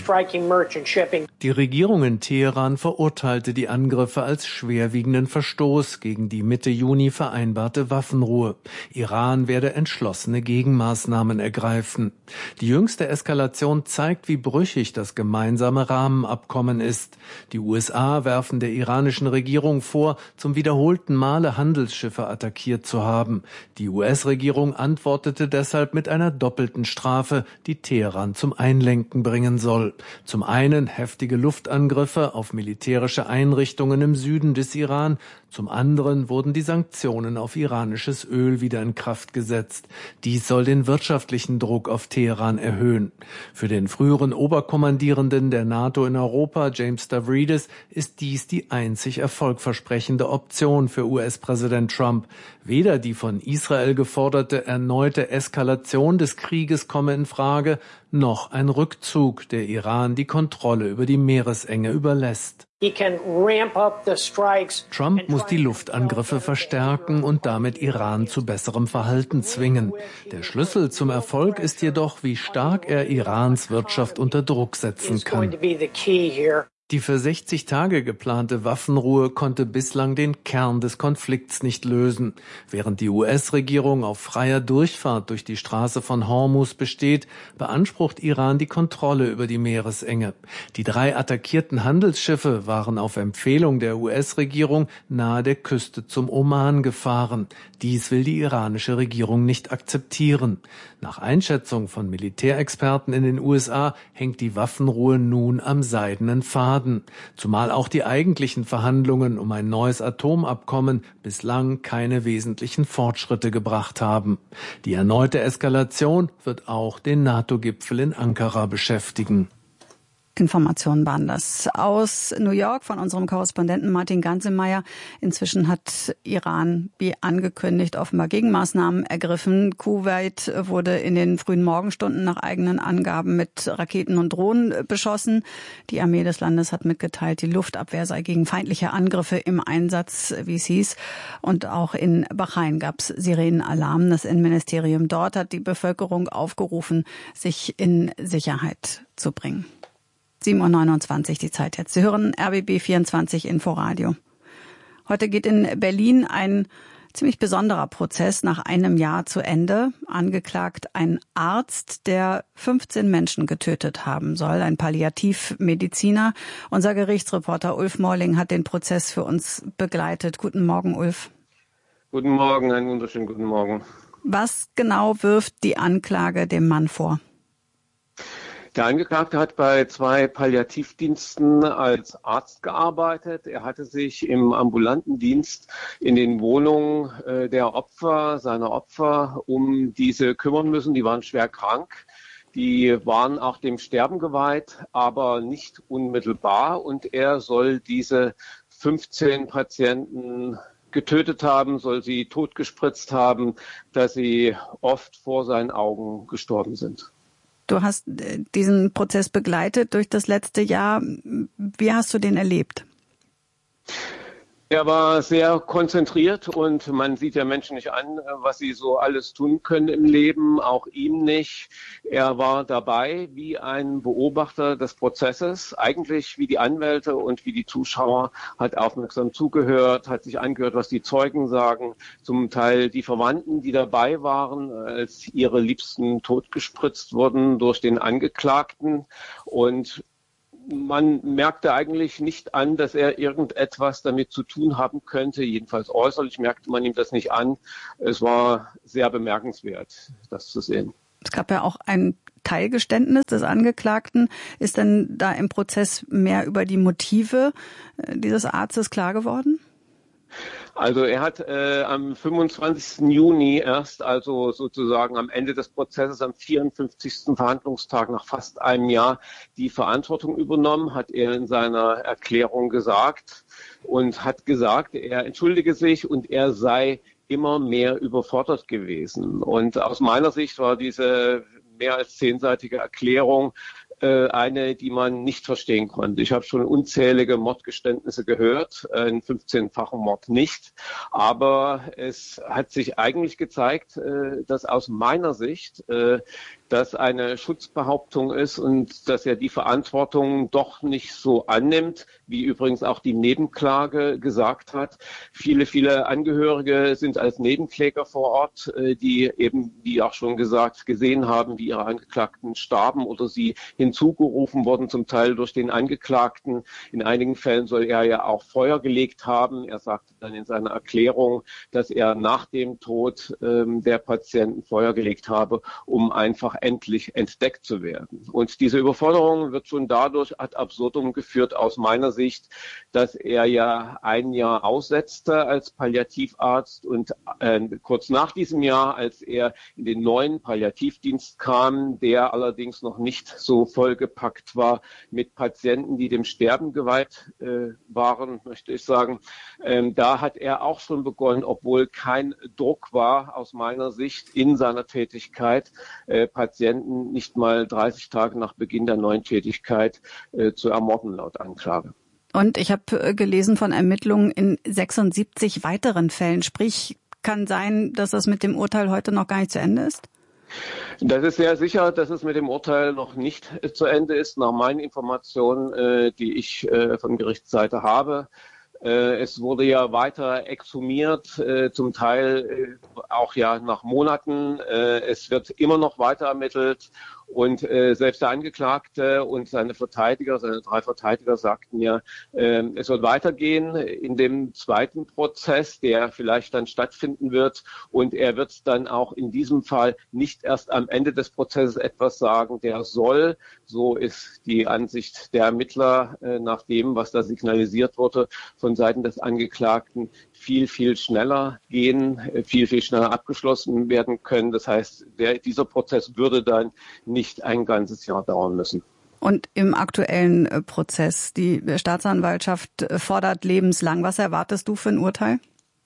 Die Regierung in Teheran verurteilte die Angriffe als schwerwiegenden Verstoß gegen die Mitte Juni vereinbarte Waffenruhe. Iran werde entschlossene Gegenmaßnahmen ergreifen. Die jüngste Eskalation zeigt, wie brüchig das gemeinsame Rahmenabkommen ist. Die U S A werfen der iranischen Regierung vor, zum wiederholten Male Handelsschiffe attackiert zu haben. Die U S-Regierung antwortete deshalb mit einer doppelten Strafe, die Teheran zum Einlenken bringen soll. Zum einen heftige Luftangriffe auf militärische Einrichtungen im Süden des Iran, zum anderen wurden die Sanktionen auf iranisches Öl wieder in Kraft gesetzt. Dies soll den wirtschaftlichen Druck auf Teheran erhöhen. Für den früheren Oberkommandierenden der NATO in Europa, James Stavridis, ist dies die einzig erfolgversprechende Option für U S-Präsident Trump. Weder die von Israel geforderte erneute Eskalation des Krieges komme in Frage, noch ein Rückzug, der Iran die Kontrolle über die Meeresenge überlässt. Trump muss die Luftangriffe verstärken und damit Iran zu besserem Verhalten zwingen. Der Schlüssel zum Erfolg ist jedoch, wie stark er Irans Wirtschaft unter Druck setzen kann. Die für sechzig Tage geplante Waffenruhe konnte bislang den Kern des Konflikts nicht lösen. Während die U S-Regierung auf freier Durchfahrt durch die Straße von Hormuz besteht, beansprucht Iran die Kontrolle über die Meeresenge. Die drei attackierten Handelsschiffe waren auf Empfehlung der U S-Regierung nahe der Küste zum Oman gefahren. Dies will die iranische Regierung nicht akzeptieren. Nach Einschätzung von Militärexperten in den U S A hängt die Waffenruhe nun am seidenen Faden. Zumal auch die eigentlichen Verhandlungen um ein neues Atomabkommen bislang keine wesentlichen Fortschritte gebracht haben. Die erneute Eskalation wird auch den NATO-Gipfel in Ankara beschäftigen. Informationen waren das aus New York von unserem Korrespondenten Martin Ganselmeier. Inzwischen hat Iran, wie angekündigt, offenbar Gegenmaßnahmen ergriffen. Kuwait wurde in den frühen Morgenstunden nach eigenen Angaben mit Raketen und Drohnen beschossen. Die Armee des Landes hat mitgeteilt, die Luftabwehr sei gegen feindliche Angriffe im Einsatz, wie es hieß. Und auch in Bahrain gab es Sirenenalarm. Das Innenministerium dort hat die Bevölkerung aufgerufen, sich in Sicherheit zu bringen. sieben Uhr neunundzwanzig die Zeit jetzt. Sie hören R B B vierundzwanzig Inforadio. Heute geht in Berlin ein ziemlich besonderer Prozess nach einem Jahr zu Ende. Angeklagt ein Arzt, der fünfzehn Menschen getötet haben soll, ein Palliativmediziner. Unser Gerichtsreporter Ulf Morling hat den Prozess für uns begleitet. Guten Morgen, Ulf. Guten Morgen, einen wunderschönen guten Morgen. Was genau wirft die Anklage dem Mann vor? Der Angeklagte hat bei zwei Palliativdiensten als Arzt gearbeitet. Er hatte sich im ambulanten Dienst in den Wohnungen äh, der Opfer, seiner Opfer, um diese kümmern müssen. Die waren schwer krank. Die waren auch dem Sterben geweiht, aber nicht unmittelbar. Und er soll diese fünfzehn Patienten getötet haben, soll sie totgespritzt haben, dass sie oft vor seinen Augen gestorben sind. Du hast diesen Prozess begleitet durch das letzte Jahr. Wie hast du den erlebt? Er war sehr konzentriert und man sieht ja Menschen nicht an, was sie so alles tun können im Leben, auch ihm nicht. Er war dabei wie ein Beobachter des Prozesses, eigentlich wie die Anwälte und wie die Zuschauer, hat aufmerksam zugehört, hat sich angehört, was die Zeugen sagen, zum Teil die Verwandten, die dabei waren, als ihre Liebsten totgespritzt wurden durch den Angeklagten, und man merkte eigentlich nicht an, dass er irgendetwas damit zu tun haben könnte. Jedenfalls äußerlich merkte man ihm das nicht an. Es war sehr bemerkenswert, das zu sehen. Es gab ja auch ein Teilgeständnis des Angeklagten. Ist denn da im Prozess mehr über die Motive dieses Arztes klar geworden? Also er hat äh, am fünfundzwanzigsten Juni erst, also sozusagen am Ende des Prozesses, am vierundfünfzigsten Verhandlungstag nach fast einem Jahr, die Verantwortung übernommen, hat er in seiner Erklärung gesagt und hat gesagt, er entschuldige sich und er sei immer mehr überfordert gewesen. Und aus meiner Sicht war diese mehr als zehnseitige Erklärung eine, die man nicht verstehen konnte. Ich habe schon unzählige Mordgeständnisse gehört, einen fünfzehnfachen Mord nicht. Aber es hat sich eigentlich gezeigt, dass aus meiner Sicht das eine Schutzbehauptung ist und dass er die Verantwortung doch nicht so annimmt, wie übrigens auch die Nebenklage gesagt hat. Viele, viele Angehörige sind als Nebenkläger vor Ort, die eben, wie auch schon gesagt, gesehen haben, wie ihre Angeklagten starben oder sie hinzugerufen wurden, zum Teil durch den Angeklagten. In einigen Fällen soll er ja auch Feuer gelegt haben. Er sagte dann in seiner Erklärung, dass er nach dem Tod ähm, der Patienten Feuer gelegt habe, um einfach endlich entdeckt zu werden. Und diese Überforderung wird schon dadurch ad absurdum geführt aus meiner Sicht, dass er ja ein Jahr aussetzte als Palliativarzt und äh, kurz nach diesem Jahr, als er in den neuen Palliativdienst kam, der allerdings noch nicht so vollgepackt war mit Patienten, die dem Sterben geweiht äh, waren, möchte ich sagen, ähm, da hat er auch schon begonnen, obwohl kein Druck war aus meiner Sicht in seiner Tätigkeit, äh, Patienten nicht mal dreißig Tage nach Beginn der neuen Tätigkeit äh, zu ermorden, laut Anklage. Und ich habe gelesen von Ermittlungen in sechsundsiebzig weiteren Fällen. Sprich, kann sein, dass das mit dem Urteil heute noch gar nicht zu Ende ist? Das ist sehr sicher, dass es mit dem Urteil noch nicht äh, zu Ende ist, nach meinen Informationen, äh, die ich äh, von Gerichtsseite habe. Es wurde ja weiter exhumiert, äh, zum Teil äh, auch ja nach Monaten. Äh, es wird immer noch weiter ermittelt. Und äh, selbst der Angeklagte und seine Verteidiger, seine drei Verteidiger sagten ja, äh, es wird weitergehen in dem zweiten Prozess, der vielleicht dann stattfinden wird. Und er wird dann auch in diesem Fall nicht erst am Ende des Prozesses etwas sagen, der soll, so ist die Ansicht der Ermittler äh, nach dem, was da signalisiert wurde von Seiten des Angeklagten, viel, viel schneller gehen, viel, viel schneller abgeschlossen werden können. Das heißt, der, dieser Prozess würde dann nicht ein ganzes Jahr dauern müssen. Und im aktuellen Prozess, die Staatsanwaltschaft fordert lebenslang. Was erwartest du für ein Urteil?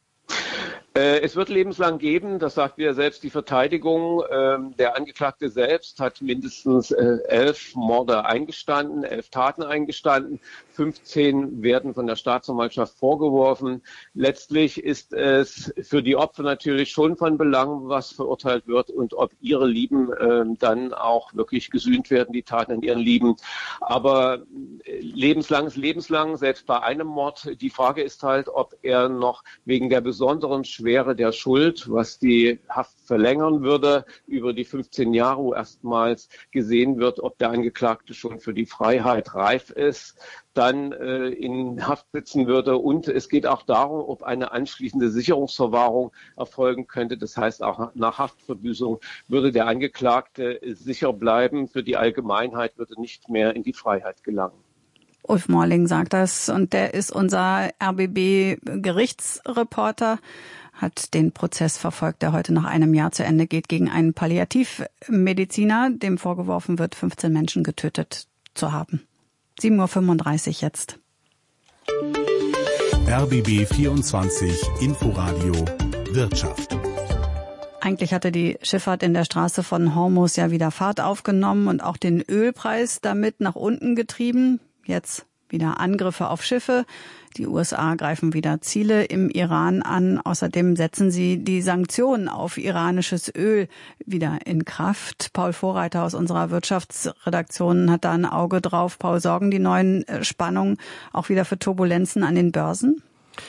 Es wird lebenslang geben, das sagt ja selbst die Verteidigung. Der Angeklagte selbst hat mindestens elf Morde eingestanden, elf Taten eingestanden. fünfzehn werden von der Staatsanwaltschaft vorgeworfen. Letztlich ist es für die Opfer natürlich schon von Belang, was verurteilt wird und ob ihre Lieben äh, dann auch wirklich gesühnt werden, die Taten an ihren Lieben. Aber lebenslang ist lebenslang, selbst bei einem Mord. Die Frage ist halt, ob er noch wegen der besonderen Schwere der Schuld, was die Haft verlängern würde, über die fünfzehn Jahre, wo erstmals gesehen wird, ob der Angeklagte schon für die Freiheit reif ist, dann äh, in Haft sitzen würde. Und es geht auch darum, ob eine anschließende Sicherungsverwahrung erfolgen könnte. Das heißt, auch nach Haftverbüßung würde der Angeklagte sicher bleiben. Für die Allgemeinheit würde nicht mehr in die Freiheit gelangen. Ulf Morling sagt das und der ist unser R B B-Gerichtsreporter. hat den Prozess verfolgt, der heute nach einem Jahr zu Ende geht, gegen einen Palliativmediziner, dem vorgeworfen wird, fünfzehn Menschen getötet zu haben. sieben Uhr fünfunddreißig jetzt. R B B vierundzwanzig Inforadio Wirtschaft. Eigentlich hatte die Schifffahrt in der Straße von Hormuz ja wieder Fahrt aufgenommen und auch den Ölpreis damit nach unten getrieben. Jetzt wieder Angriffe auf Schiffe. Die U S A greifen wieder Ziele im Iran an. Außerdem setzen sie die Sanktionen auf iranisches Öl wieder in Kraft. Paul Vorreiter aus unserer Wirtschaftsredaktion hat da ein Auge drauf. Paul, sorgen die neuen Spannungen auch wieder für Turbulenzen an den Börsen?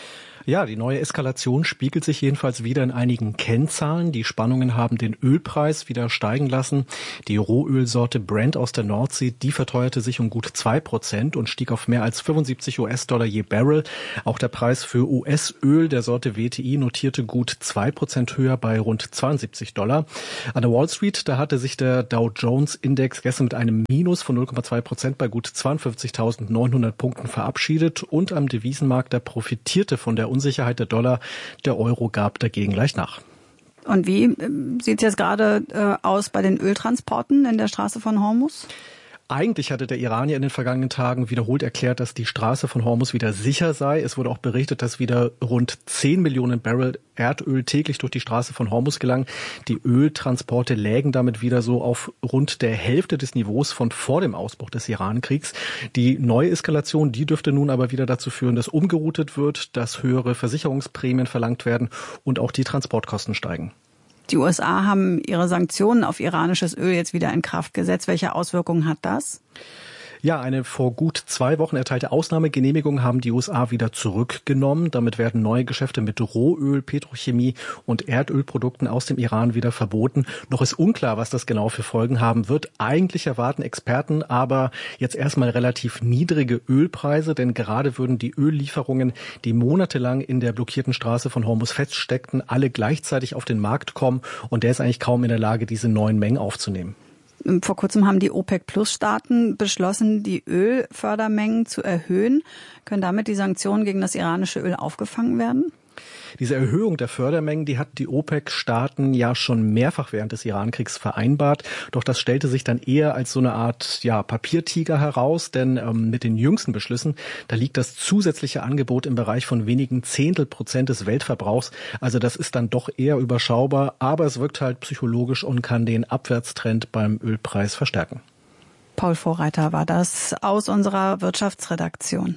Ja, die neue Eskalation spiegelt sich jedenfalls wieder in einigen Kennzahlen. Die Spannungen haben den Ölpreis wieder steigen lassen. Die Rohölsorte Brent aus der Nordsee, die verteuerte sich um gut zwei Prozent und stieg auf mehr als fünfundsiebzig US-Dollar je Barrel. Auch der Preis für U S-Öl der Sorte W T I notierte gut zwei Prozent höher bei rund zweiundsiebzig Dollar. An der Wall Street, da hatte sich der Dow Jones-Index gestern mit einem Minus von null Komma zwei Prozent bei gut zweiundfünfzigtausendneunhundert Punkten verabschiedet und am Devisenmarkt, der profitierte von der Unsicherheit der Dollar. Der Euro gab dagegen leicht nach. Und wie sieht es jetzt gerade äh, aus bei den Öltransporten in der Straße von Hormuz? Eigentlich hatte der Iran ja in den vergangenen Tagen wiederholt erklärt, dass die Straße von Hormuz wieder sicher sei. Es wurde auch berichtet, dass wieder rund zehn Millionen Barrel Erdöl täglich durch die Straße von Hormuz gelangen. Die Öltransporte lägen damit wieder so auf rund der Hälfte des Niveaus von vor dem Ausbruch des Iran-Kriegs. Die neue Eskalation, die dürfte nun aber wieder dazu führen, dass umgeroutet wird, dass höhere Versicherungsprämien verlangt werden und auch die Transportkosten steigen. Die U S A haben ihre Sanktionen auf iranisches Öl jetzt wieder in Kraft gesetzt. Welche Auswirkungen hat das? Ja, eine vor gut zwei Wochen erteilte Ausnahmegenehmigung haben die U S A wieder zurückgenommen. Damit werden neue Geschäfte mit Rohöl, Petrochemie und Erdölprodukten aus dem Iran wieder verboten. Noch ist unklar, was das genau für Folgen haben wird. Eigentlich erwarten Experten aber jetzt erstmal relativ niedrige Ölpreise, denn gerade würden die Öllieferungen, die monatelang in der blockierten Straße von Hormuz feststeckten, alle gleichzeitig auf den Markt kommen und der ist eigentlich kaum in der Lage, diese neuen Mengen aufzunehmen. Vor kurzem haben die OPEC-Plus-Staaten beschlossen, die Ölfördermengen zu erhöhen. Können damit die Sanktionen gegen das iranische Öl aufgefangen werden? Diese Erhöhung der Fördermengen, die hat die OPEC-Staaten ja schon mehrfach während des Iran-Kriegs vereinbart. Doch das stellte sich dann eher als so eine Art ja, Papiertiger heraus, denn ähm, mit den jüngsten Beschlüssen, da liegt das zusätzliche Angebot im Bereich von wenigen Zehntel Prozent des Weltverbrauchs. Also das ist dann doch eher überschaubar, aber es wirkt halt psychologisch und kann den Abwärtstrend beim Ölpreis verstärken. Paul Vorreiter war das aus unserer Wirtschaftsredaktion.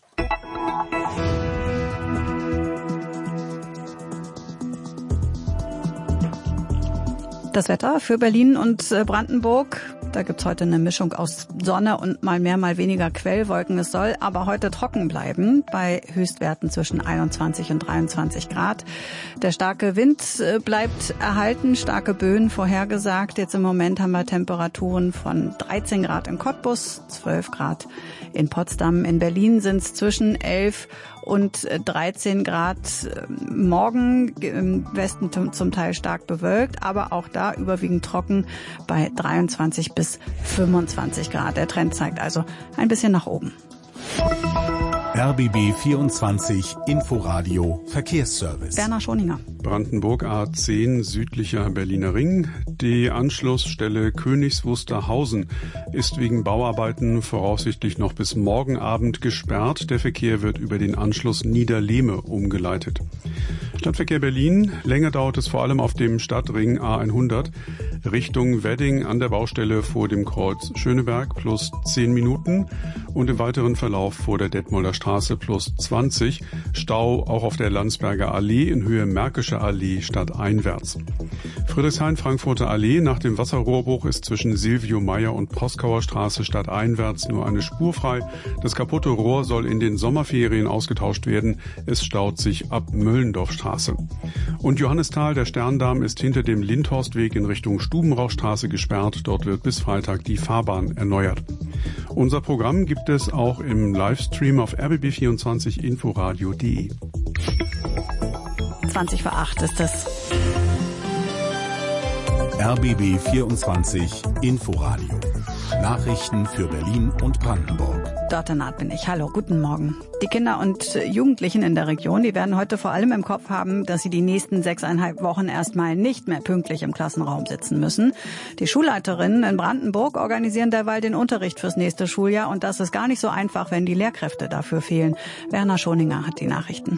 Das Wetter für Berlin und Brandenburg. Da gibt's heute eine Mischung aus Sonne und mal mehr, mal weniger Quellwolken. Es soll aber heute trocken bleiben bei Höchstwerten zwischen einundzwanzig und dreiundzwanzig Grad. Der starke Wind bleibt erhalten, starke Böen vorhergesagt. Jetzt im Moment haben wir Temperaturen von dreizehn Grad in Cottbus, zwölf Grad in Potsdam. In Berlin sind es zwischen elf und dreizehn Grad. Morgen im Westen zum Teil stark bewölkt, aber auch da überwiegend trocken bei dreiundzwanzig bis fünfundzwanzig Grad. Der Trend zeigt also ein bisschen nach oben. R B B vierundzwanzig Inforadio Verkehrsservice. Werner Schoninger. Brandenburg A zehn, südlicher Berliner Ring. Die Anschlussstelle Königs Wusterhausen ist wegen Bauarbeiten voraussichtlich noch bis morgen Abend gesperrt. Der Verkehr wird über den Anschluss Niederlehme umgeleitet. Stadtverkehr Berlin. Länger dauert es vor allem auf dem Stadtring A hundert Richtung Wedding an der Baustelle vor dem Kreuz Schöneberg plus zehn Minuten und im weiteren Verlauf vor der Detmolder Straße plus zwanzig. Stau auch auf der Landsberger Allee in Höhe Märkische Allee stadteinwärts. Friedrichshain-Frankfurter Allee nach dem Wasserrohrbruch ist zwischen Silvio Meyer und Poskauer Straße stadteinwärts nur eine Spur frei. Das kaputte Rohr soll in den Sommerferien ausgetauscht werden. Es staut sich ab Möllendorfstraße. Und Johannisthal, der Sterndamm, ist hinter dem Lindhorstweg in Richtung Stubenrauchstraße gesperrt. Dort wird bis Freitag die Fahrbahn erneuert. Unser Programm gibt es auch im Livestream auf r b b vierundzwanzig inforadio punkt de. zwanzig vor acht ist es. R B B vierundzwanzig Inforadio. Nachrichten für Berlin und Brandenburg. Dort Naht bin ich. Hallo, guten Morgen. Die Kinder und Jugendlichen in der Region, die werden heute vor allem im Kopf haben, dass sie die nächsten sechseinhalb Wochen erstmal nicht mehr pünktlich im Klassenraum sitzen müssen. Die Schulleiterinnen in Brandenburg organisieren derweil den Unterricht fürs nächste Schuljahr und das ist gar nicht so einfach, wenn die Lehrkräfte dafür fehlen. Werner Schoninger hat die Nachrichten.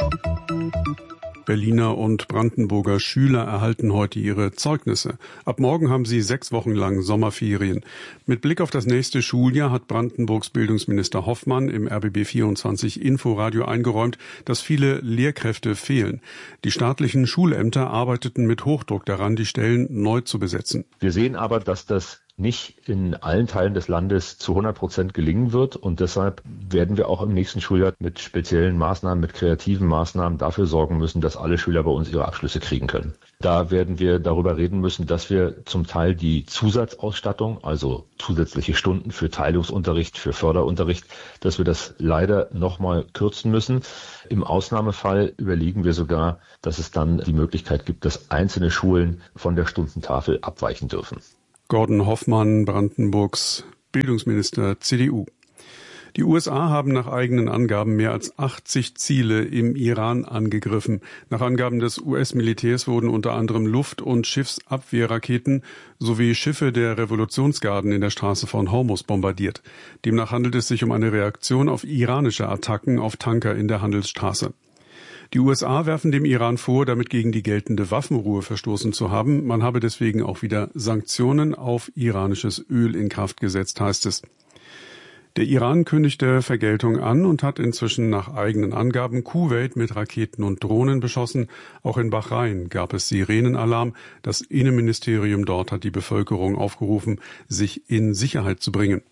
Berliner und Brandenburger Schüler erhalten heute ihre Zeugnisse. Ab morgen haben sie sechs Wochen lang Sommerferien. Mit Blick auf das nächste Schuljahr hat Brandenburgs Bildungsminister Hoffmann im R B B vierundzwanzig Inforadio eingeräumt, dass viele Lehrkräfte fehlen. Die staatlichen Schulämter arbeiteten mit Hochdruck daran, die Stellen neu zu besetzen. Wir sehen aber, dass das nicht in allen Teilen des Landes zu hundert Prozent gelingen wird. Und deshalb werden wir auch im nächsten Schuljahr mit speziellen Maßnahmen, mit kreativen Maßnahmen dafür sorgen müssen, dass alle Schüler bei uns ihre Abschlüsse kriegen können. Da werden wir darüber reden müssen, dass wir zum Teil die Zusatzausstattung, also zusätzliche Stunden für Teilungsunterricht, für Förderunterricht, dass wir das leider nochmal kürzen müssen. Im Ausnahmefall überlegen wir sogar, dass es dann die Möglichkeit gibt, dass einzelne Schulen von der Stundentafel abweichen dürfen. Gordon Hoffmann, Brandenburgs Bildungsminister C D U. Die U S A haben nach eigenen Angaben mehr als achtzig Ziele im Iran angegriffen. Nach Angaben des U S-Militärs wurden unter anderem Luft- und Schiffsabwehrraketen sowie Schiffe der Revolutionsgarden in der Straße von Hormuz bombardiert. Demnach handelt es sich um eine Reaktion auf iranische Attacken auf Tanker in der Handelsstraße. Die U S A werfen dem Iran vor, damit gegen die geltende Waffenruhe verstoßen zu haben. Man habe deswegen auch wieder Sanktionen auf iranisches Öl in Kraft gesetzt, heißt es. Der Iran kündigte Vergeltung an und hat inzwischen nach eigenen Angaben Kuwait mit Raketen und Drohnen beschossen. Auch in Bahrain gab es Sirenenalarm. Das Innenministerium dort hat die Bevölkerung aufgerufen, sich in Sicherheit zu bringen.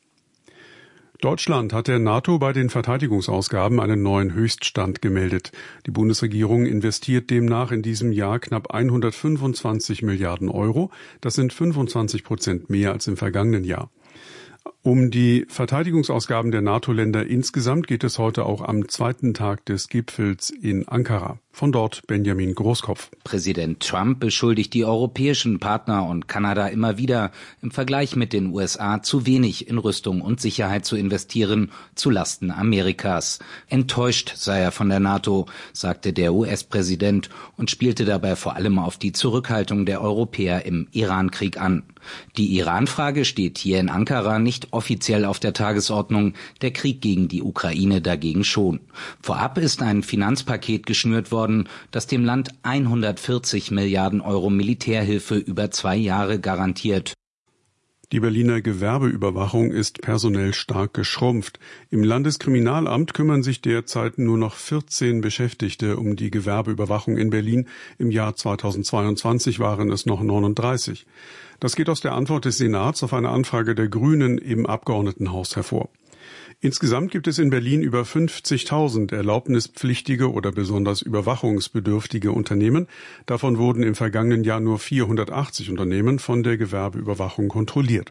Deutschland hat der NATO bei den Verteidigungsausgaben einen neuen Höchststand gemeldet. Die Bundesregierung investiert demnach in diesem Jahr knapp hundertfünfundzwanzig Milliarden Euro. Das sind fünfundzwanzig Prozent mehr als im vergangenen Jahr. Um die Verteidigungsausgaben der NATO-Länder insgesamt geht es heute auch am zweiten Tag des Gipfels in Ankara. Von dort Benjamin Großkopf. Präsident Trump beschuldigt die europäischen Partner und Kanada immer wieder, im Vergleich mit den U S A zu wenig in Rüstung und Sicherheit zu investieren, zu Lasten Amerikas. Enttäuscht sei er von der NATO, sagte der U S-Präsident und spielte dabei vor allem auf die Zurückhaltung der Europäer im Iran-Krieg an. Die Iran-Frage steht hier in Ankara nicht offiziell auf der Tagesordnung, der Krieg gegen die Ukraine dagegen schon. Vorab ist ein Finanzpaket geschnürt worden, das dem Land hundertvierzig Milliarden Euro Militärhilfe über zwei Jahre garantiert. Die Berliner Gewerbeüberwachung ist personell stark geschrumpft. Im Landeskriminalamt kümmern sich derzeit nur noch vierzehn Beschäftigte um die Gewerbeüberwachung in Berlin. Im Jahr zweitausendzweiundzwanzig waren es noch neununddreißig. Das geht aus der Antwort des Senats auf eine Anfrage der Grünen im Abgeordnetenhaus hervor. Insgesamt gibt es in Berlin über fünfzigtausend erlaubnispflichtige oder besonders überwachungsbedürftige Unternehmen. Davon wurden im vergangenen Jahr nur vierhundertachtzig Unternehmen von der Gewerbeüberwachung kontrolliert.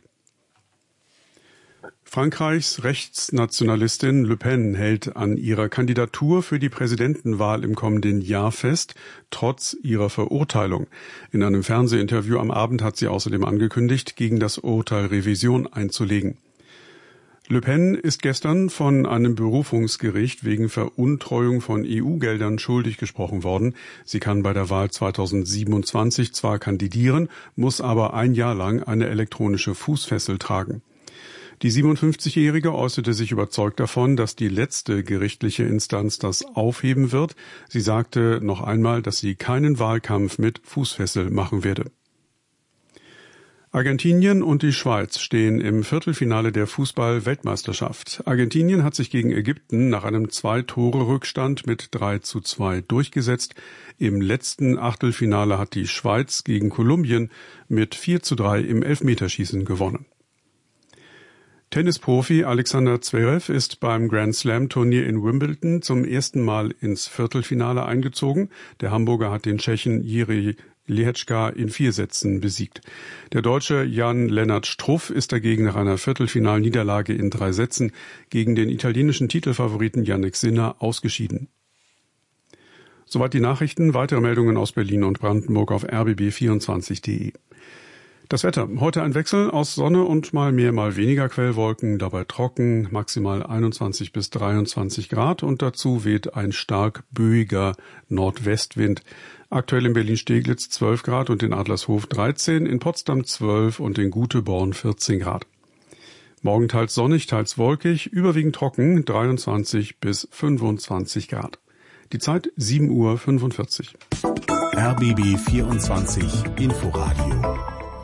Frankreichs Rechtsnationalistin Le Pen hält an ihrer Kandidatur für die Präsidentenwahl im kommenden Jahr fest, trotz ihrer Verurteilung. In einem Fernsehinterview am Abend hat sie außerdem angekündigt, gegen das Urteil Revision einzulegen. Le Pen ist gestern von einem Berufungsgericht wegen Veruntreuung von E U-Geldern schuldig gesprochen worden. Sie kann bei der Wahl zweitausendsiebenundzwanzig zwar kandidieren, muss aber ein Jahr lang eine elektronische Fußfessel tragen. Die siebenundfünfzigjährige äußerte sich überzeugt davon, dass die letzte gerichtliche Instanz das aufheben wird. Sie sagte noch einmal, dass sie keinen Wahlkampf mit Fußfessel machen werde. Argentinien und die Schweiz stehen im Viertelfinale der Fußball-Weltmeisterschaft. Argentinien hat sich gegen Ägypten nach einem Zwei-Tore-Rückstand mit drei zu zwei durchgesetzt. Im letzten Achtelfinale hat die Schweiz gegen Kolumbien mit vier zu drei im Elfmeterschießen gewonnen. Tennisprofi Alexander Zverev ist beim Grand-Slam-Turnier in Wimbledon zum ersten Mal ins Viertelfinale eingezogen. Der Hamburger hat den Tschechen Jiří Lehečka in vier Sätzen besiegt. Der Deutsche Jan-Lennart Struff ist dagegen nach einer Viertelfinalniederlage in drei Sätzen gegen den italienischen Titelfavoriten Jannik Sinner ausgeschieden. Soweit die Nachrichten. Weitere Meldungen aus Berlin und Brandenburg auf r b b vierundzwanzig punkt d e. Das Wetter. Heute ein Wechsel aus Sonne und mal mehr, mal weniger Quellwolken, dabei trocken, maximal einundzwanzig bis dreiundzwanzig Grad und dazu weht ein stark böiger Nordwestwind. Aktuell in Berlin-Steglitz zwölf Grad und in Adlershof dreizehn, in Potsdam zwölf und in Guteborn vierzehn Grad. Morgen teils sonnig, teils wolkig, überwiegend trocken, dreiundzwanzig bis fünfundzwanzig Grad. Die Zeit sieben Uhr fünfundvierzig. R B B vierundzwanzig Inforadio.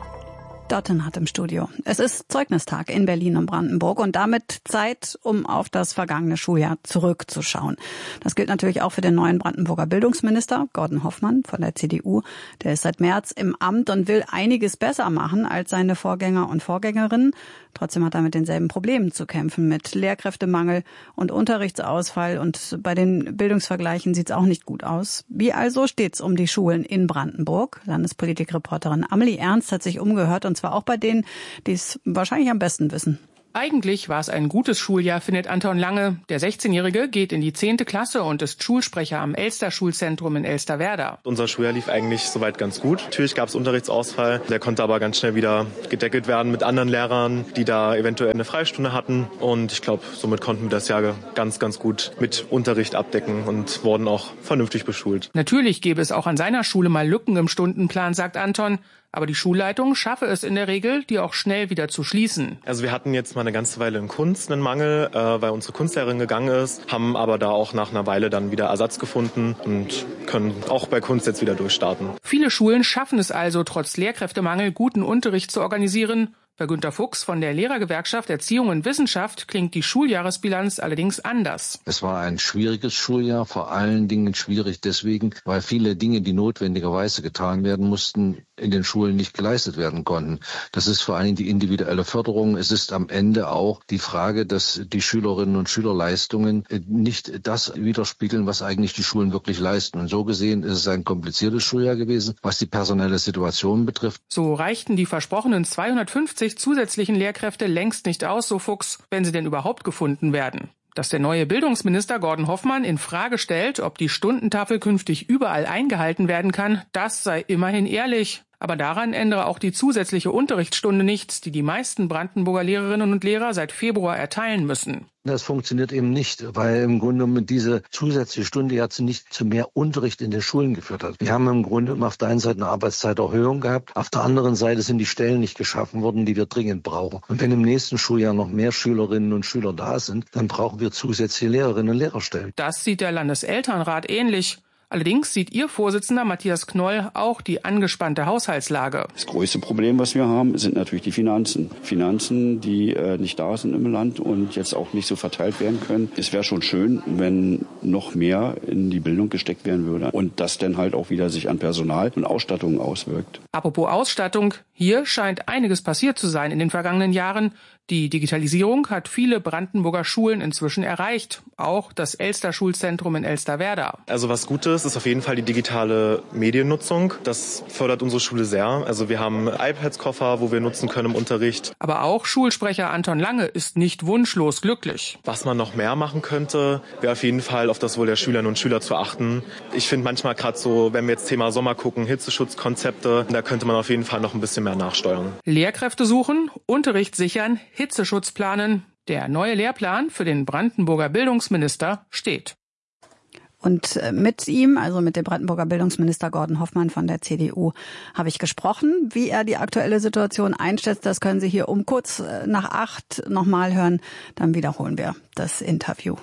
Dotten hat im Studio. Es ist Zeugnistag in Berlin und Brandenburg und damit Zeit, um auf das vergangene Schuljahr zurückzuschauen. Das gilt natürlich auch für den neuen Brandenburger Bildungsminister, Gordon Hoffmann von der C D U. Der ist seit März im Amt und will einiges besser machen als seine Vorgänger und Vorgängerinnen. Trotzdem hat er mit denselben Problemen zu kämpfen, mit Lehrkräftemangel und Unterrichtsausfall. Und bei den Bildungsvergleichen sieht es auch nicht gut aus. Wie also steht's um die Schulen in Brandenburg? Landespolitikreporterin Amelie Ernst hat sich umgehört, und zwar auch bei denen, die es wahrscheinlich am besten wissen. Eigentlich war es ein gutes Schuljahr, findet Anton Lange. Der sechzehnjährige geht in die zehnte Klasse und ist Schulsprecher am Elster-Schulzentrum in Elsterwerda. Unser Schuljahr lief eigentlich soweit ganz gut. Natürlich gab es Unterrichtsausfall. Der konnte aber ganz schnell wieder gedeckelt werden mit anderen Lehrern, die da eventuell eine Freistunde hatten. Und ich glaube, somit konnten wir das Jahr ganz, ganz gut mit Unterricht abdecken und wurden auch vernünftig beschult. Natürlich gäbe es auch an seiner Schule mal Lücken im Stundenplan, sagt Anton. Aber die Schulleitung schaffe es in der Regel, die auch schnell wieder zu schließen. Also wir hatten jetzt mal eine ganze Weile in Kunst einen Mangel, äh, weil unsere Kunstlehrerin gegangen ist, haben aber da auch nach einer Weile dann wieder Ersatz gefunden und können auch bei Kunst jetzt wieder durchstarten. Viele Schulen schaffen es also, trotz Lehrkräftemangel guten Unterricht zu organisieren. Bei Günter Fuchs von der Lehrergewerkschaft Erziehung und Wissenschaft klingt die Schuljahresbilanz allerdings anders. Es war ein schwieriges Schuljahr, vor allen Dingen schwierig deswegen, weil viele Dinge, die notwendigerweise getan werden mussten, in den Schulen nicht geleistet werden konnten. Das ist vor allen Dingen die individuelle Förderung. Es ist am Ende auch die Frage, dass die Schülerinnen und Schülerleistungen nicht das widerspiegeln, was eigentlich die Schulen wirklich leisten. Und so gesehen ist es ein kompliziertes Schuljahr gewesen, was die personelle Situation betrifft. So reichten die versprochenen zweihundertfünfzig zusätzlichen Lehrkräfte längst nicht aus, so Fuchs, wenn sie denn überhaupt gefunden werden. Dass der neue Bildungsminister Gordon Hoffmann in Frage stellt, ob die Stundentafel künftig überall eingehalten werden kann, das sei immerhin ehrlich. Aber daran ändere auch die zusätzliche Unterrichtsstunde nichts, die die meisten Brandenburger Lehrerinnen und Lehrer seit Februar erteilen müssen. Das funktioniert eben nicht, weil im Grunde genommen diese zusätzliche Stunde ja nicht zu mehr Unterricht in den Schulen geführt hat. Wir haben im Grunde auf der einen Seite eine Arbeitszeiterhöhung gehabt, auf der anderen Seite sind die Stellen nicht geschaffen worden, die wir dringend brauchen. Und wenn im nächsten Schuljahr noch mehr Schülerinnen und Schüler da sind, dann brauchen wir zusätzliche Lehrerinnen und Lehrerstellen. Das sieht der Landeselternrat ähnlich. Allerdings sieht ihr Vorsitzender Matthias Knoll auch die angespannte Haushaltslage. Das größte Problem, was wir haben, sind natürlich die Finanzen. Finanzen, die äh, nicht da sind im Land und jetzt auch nicht so verteilt werden können. Es wäre schon schön, wenn noch mehr in die Bildung gesteckt werden würde und das dann halt auch wieder sich an Personal und Ausstattung auswirkt. Apropos Ausstattung, hier scheint einiges passiert zu sein in den vergangenen Jahren. Die Digitalisierung hat viele Brandenburger Schulen inzwischen erreicht, auch das Elster-Schulzentrum in Elsterwerda. Also was gut ist, ist auf jeden Fall die digitale Mediennutzung. Das fördert unsere Schule sehr. Also wir haben iPads-Koffer, wo wir nutzen können im Unterricht. Aber auch Schulsprecher Anton Lange ist nicht wunschlos glücklich. Was man noch mehr machen könnte, wäre auf jeden Fall auf das Wohl der Schülerinnen und Schüler zu achten. Ich finde manchmal gerade so, wenn wir jetzt Thema Sommer gucken, Hitzeschutzkonzepte, da könnte man auf jeden Fall noch ein bisschen mehr nachsteuern. Lehrkräfte suchen, Unterricht sichern, Hitzeschutz planen. Der neue Lehrplan für den Brandenburger Bildungsminister steht. Und mit ihm, also mit dem Brandenburger Bildungsminister Gordon Hoffmann von der C D U, habe ich gesprochen. Wie er die aktuelle Situation einschätzt, das können Sie hier um kurz nach acht nochmal hören. Dann wiederholen wir das Interview.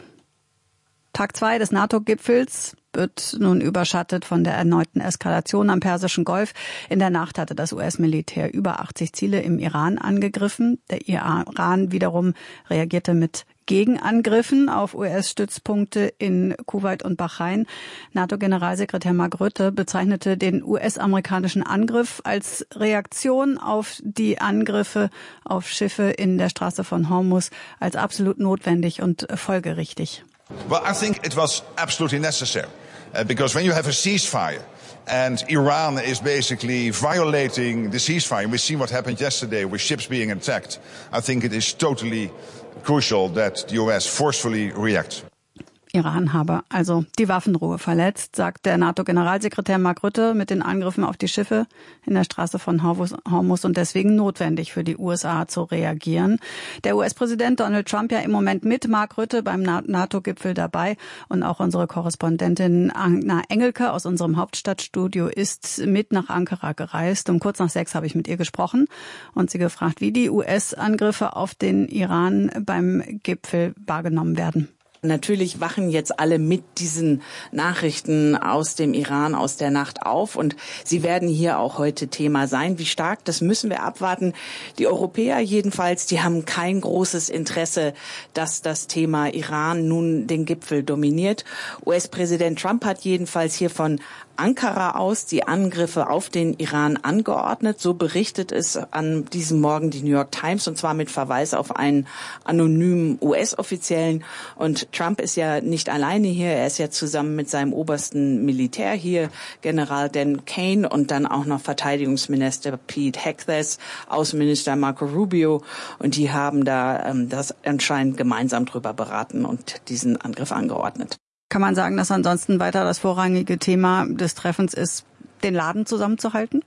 Tag zwei des NATO-Gipfels wird nun überschattet von der erneuten Eskalation am Persischen Golf. In der Nacht hatte das U S-Militär über achtzig Ziele im Iran angegriffen. Der Iran wiederum reagierte mit Gegenangriffen auf U S-Stützpunkte in Kuwait und Bahrain. NATO-Generalsekretär Mark Rutte bezeichnete den U S-amerikanischen Angriff als Reaktion auf die Angriffe auf Schiffe in der Straße von Hormuz als absolut notwendig und folgerichtig. Well, I think it was absolutely necessary, uh, because when you have a ceasefire and Iran is basically violating the ceasefire, we see what happened yesterday with ships being attacked. I think it is totally crucial that the U S forcefully reacts. Iran habe also die Waffenruhe verletzt, sagt der NATO-Generalsekretär Mark Rutte mit den Angriffen auf die Schiffe in der Straße von Hormuz und deswegen notwendig für die U S A zu reagieren. Der U S-Präsident Donald Trump ja im Moment mit Mark Rutte beim NATO-Gipfel dabei und auch unsere Korrespondentin Anna Engelke aus unserem Hauptstadtstudio ist mit nach Ankara gereist. Um kurz nach sechs habe ich mit ihr gesprochen und sie gefragt, wie die U S-Angriffe auf den Iran beim Gipfel wahrgenommen werden. Natürlich wachen jetzt alle mit diesen Nachrichten aus dem Iran, aus der Nacht auf und sie werden hier auch heute Thema sein. Wie stark, das müssen wir abwarten. Die Europäer jedenfalls, die haben kein großes Interesse, dass das Thema Iran nun den Gipfel dominiert. U S-Präsident Trump hat jedenfalls hier von Ankara aus die Angriffe auf den Iran angeordnet. So berichtet es an diesem Morgen die New York Times und zwar mit Verweis auf einen anonymen U S-Offiziellen. Und Trump ist ja nicht alleine hier. Er ist ja zusammen mit seinem obersten Militär hier, General Dan Kane und dann auch noch Verteidigungsminister Pete Hegseth, Außenminister Marco Rubio. Und die haben da ähm, das anscheinend gemeinsam drüber beraten und diesen Angriff angeordnet. Kann man sagen, dass ansonsten weiter das vorrangige Thema des Treffens ist, den Laden zusammenzuhalten?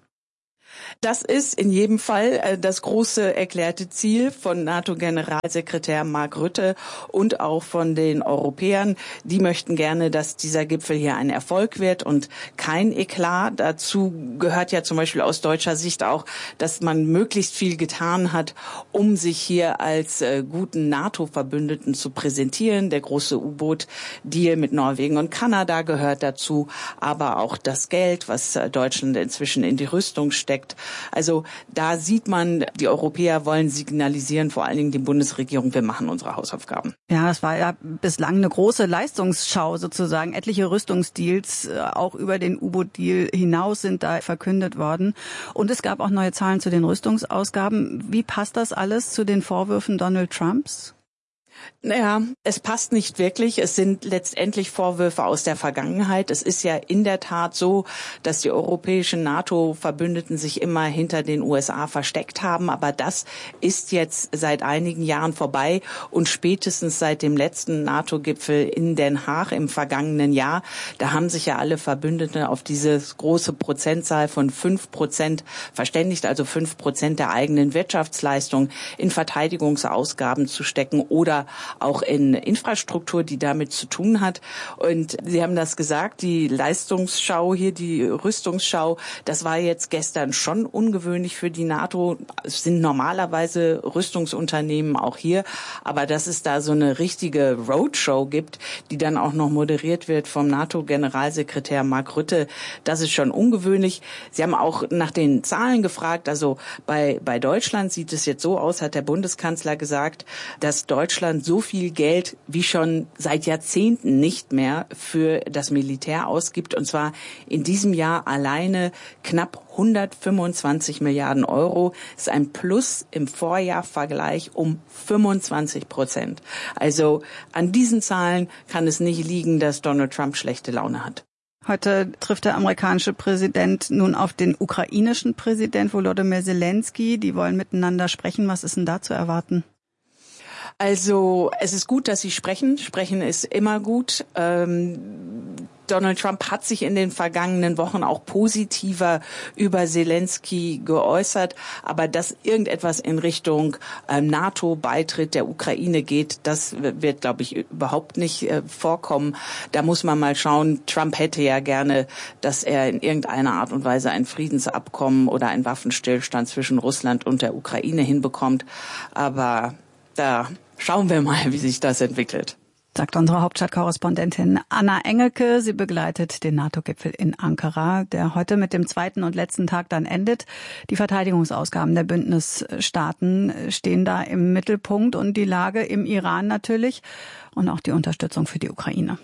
Das ist in jedem Fall das große erklärte Ziel von NATO-Generalsekretär Mark Rutte und auch von den Europäern. Die möchten gerne, dass dieser Gipfel hier ein Erfolg wird und kein Eklat. Dazu gehört ja zum Beispiel aus deutscher Sicht auch, dass man möglichst viel getan hat, um sich hier als guten NATO-Verbündeten zu präsentieren. Der große U-Boot-Deal mit Norwegen und Kanada gehört dazu, aber auch das Geld, was Deutschland inzwischen in die Rüstung steckt. Also da sieht man, die Europäer wollen signalisieren, vor allen Dingen die Bundesregierung, wir machen unsere Hausaufgaben. Ja, es war ja bislang eine große Leistungsschau sozusagen. Etliche Rüstungsdeals, auch über den U-Boot-Deal hinaus sind da verkündet worden. Und es gab auch neue Zahlen zu den Rüstungsausgaben. Wie passt das alles zu den Vorwürfen Donald Trumps? Naja, es passt nicht wirklich. Es sind letztendlich Vorwürfe aus der Vergangenheit. Es ist ja in der Tat so, dass die europäischen NATO-Verbündeten sich immer hinter den U S A versteckt haben. Aber das ist jetzt seit einigen Jahren vorbei. Und spätestens seit dem letzten NATO-Gipfel in Den Haag im vergangenen Jahr, da haben sich ja alle Verbündeten auf diese große Prozentzahl von fünf Prozent verständigt, also fünf Prozent der eigenen Wirtschaftsleistung in Verteidigungsausgaben zu stecken oder auch in Infrastruktur, die damit zu tun hat. Und Sie haben das gesagt, die Leistungsschau hier, die Rüstungsschau, das war jetzt gestern schon ungewöhnlich für die NATO. Es sind normalerweise Rüstungsunternehmen auch hier, aber dass es da so eine richtige Roadshow gibt, die dann auch noch moderiert wird vom NATO-Generalsekretär Mark Rutte, das ist schon ungewöhnlich. Sie haben auch nach den Zahlen gefragt, also bei, bei Deutschland sieht es jetzt so aus, hat der Bundeskanzler gesagt, dass Deutschland so viel Geld wie schon seit Jahrzehnten nicht mehr für das Militär ausgibt. Und zwar in diesem Jahr alleine knapp hundertfünfundzwanzig Milliarden Euro. Das ist ein Plus im Vorjahrvergleich um fünfundzwanzig Prozent. Also an diesen Zahlen kann es nicht liegen, dass Donald Trump schlechte Laune hat. Heute trifft der amerikanische Präsident nun auf den ukrainischen Präsident Volodymyr Zelensky. Die wollen miteinander sprechen. Was ist denn da zu erwarten? Also es ist gut, dass Sie sprechen. Sprechen ist immer gut. Ähm, Donald Trump hat sich in den vergangenen Wochen auch positiver über Zelensky geäußert. Aber dass irgendetwas in Richtung ähm, NATO-Beitritt der Ukraine geht, das wird, glaube ich, überhaupt nicht äh, vorkommen. Da muss man mal schauen. Trump hätte ja gerne, dass er in irgendeiner Art und Weise ein Friedensabkommen oder einen Waffenstillstand zwischen Russland und der Ukraine hinbekommt. Aber da schauen wir mal, wie sich das entwickelt. Sagt unsere Hauptstadtkorrespondentin Anna Engelke. Sie begleitet den NATO-Gipfel in Ankara, der heute mit dem zweiten und letzten Tag dann endet. Die Verteidigungsausgaben der Bündnisstaaten stehen da im Mittelpunkt und die Lage im Iran natürlich und auch die Unterstützung für die Ukraine.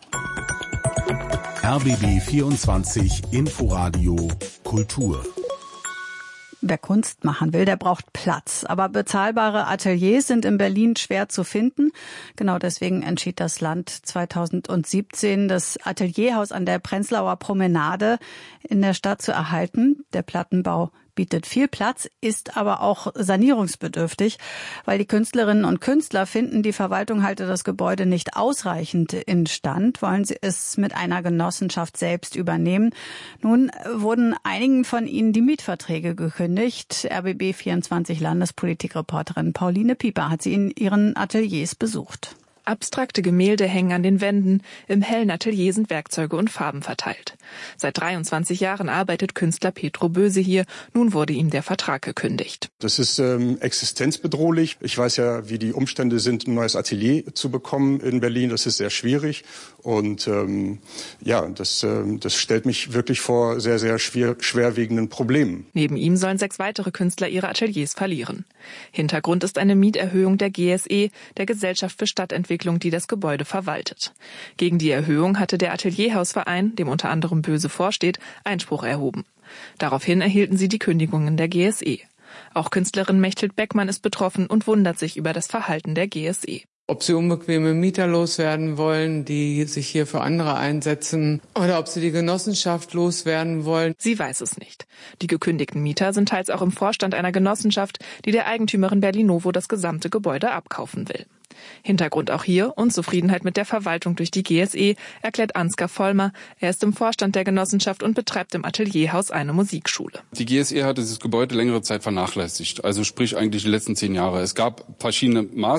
R B B vierundzwanzig Inforadio Kultur. Wer Kunst machen will, der braucht Platz. Aber bezahlbare Ateliers sind in Berlin schwer zu finden. Genau deswegen entschied das Land zweitausendsiebzehn, das Atelierhaus an der Prenzlauer Promenade in der Stadt zu erhalten. Der Plattenbau bietet viel Platz, ist aber auch sanierungsbedürftig, weil die Künstlerinnen und Künstler finden, die Verwaltung halte das Gebäude nicht ausreichend instand, wollen sie es mit einer Genossenschaft selbst übernehmen. Nun wurden einigen von ihnen die Mietverträge gekündigt. R B B vierundzwanzig Landespolitikreporterin Pauline Pieper hat sie in ihren Ateliers besucht. Abstrakte Gemälde hängen an den Wänden, im hellen Atelier sind Werkzeuge und Farben verteilt. Seit dreiundzwanzig Jahren arbeitet Künstler Petro Böse hier, nun wurde ihm der Vertrag gekündigt. Das ist ähm, existenzbedrohlich. Ich weiß ja, wie die Umstände sind, ein neues Atelier zu bekommen in Berlin. Das ist sehr schwierig und ähm, ja, das, ähm, das stellt mich wirklich vor sehr, sehr schwer, schwerwiegenden Problemen. Neben ihm sollen sechs weitere Künstler ihre Ateliers verlieren. Hintergrund ist eine Mieterhöhung der G S E, der Gesellschaft für Stadtentwicklung, die das Gebäude verwaltet. Gegen die Erhöhung hatte der Atelierhausverein, dem unter anderem Böse vorsteht, Einspruch erhoben. Daraufhin erhielten sie die Kündigungen der G S E. Auch Künstlerin Mechthild Beckmann ist betroffen und wundert sich über das Verhalten der G S E. Ob sie unbequeme Mieter loswerden wollen, die sich hier für andere einsetzen, oder ob sie die Genossenschaft loswerden wollen. Sie weiß es nicht. Die gekündigten Mieter sind teils auch im Vorstand einer Genossenschaft, die der Eigentümerin Berlinovo das gesamte Gebäude abkaufen will. Hintergrund auch hier Unzufriedenheit mit der Verwaltung durch die G S E, erklärt Ansgar Vollmer. Er ist im Vorstand der Genossenschaft und betreibt im Atelierhaus eine Musikschule. Die G S E hat dieses Gebäude längere Zeit vernachlässigt, also sprich eigentlich die letzten zehn Jahre. Es gab verschiedene Maßnahmen.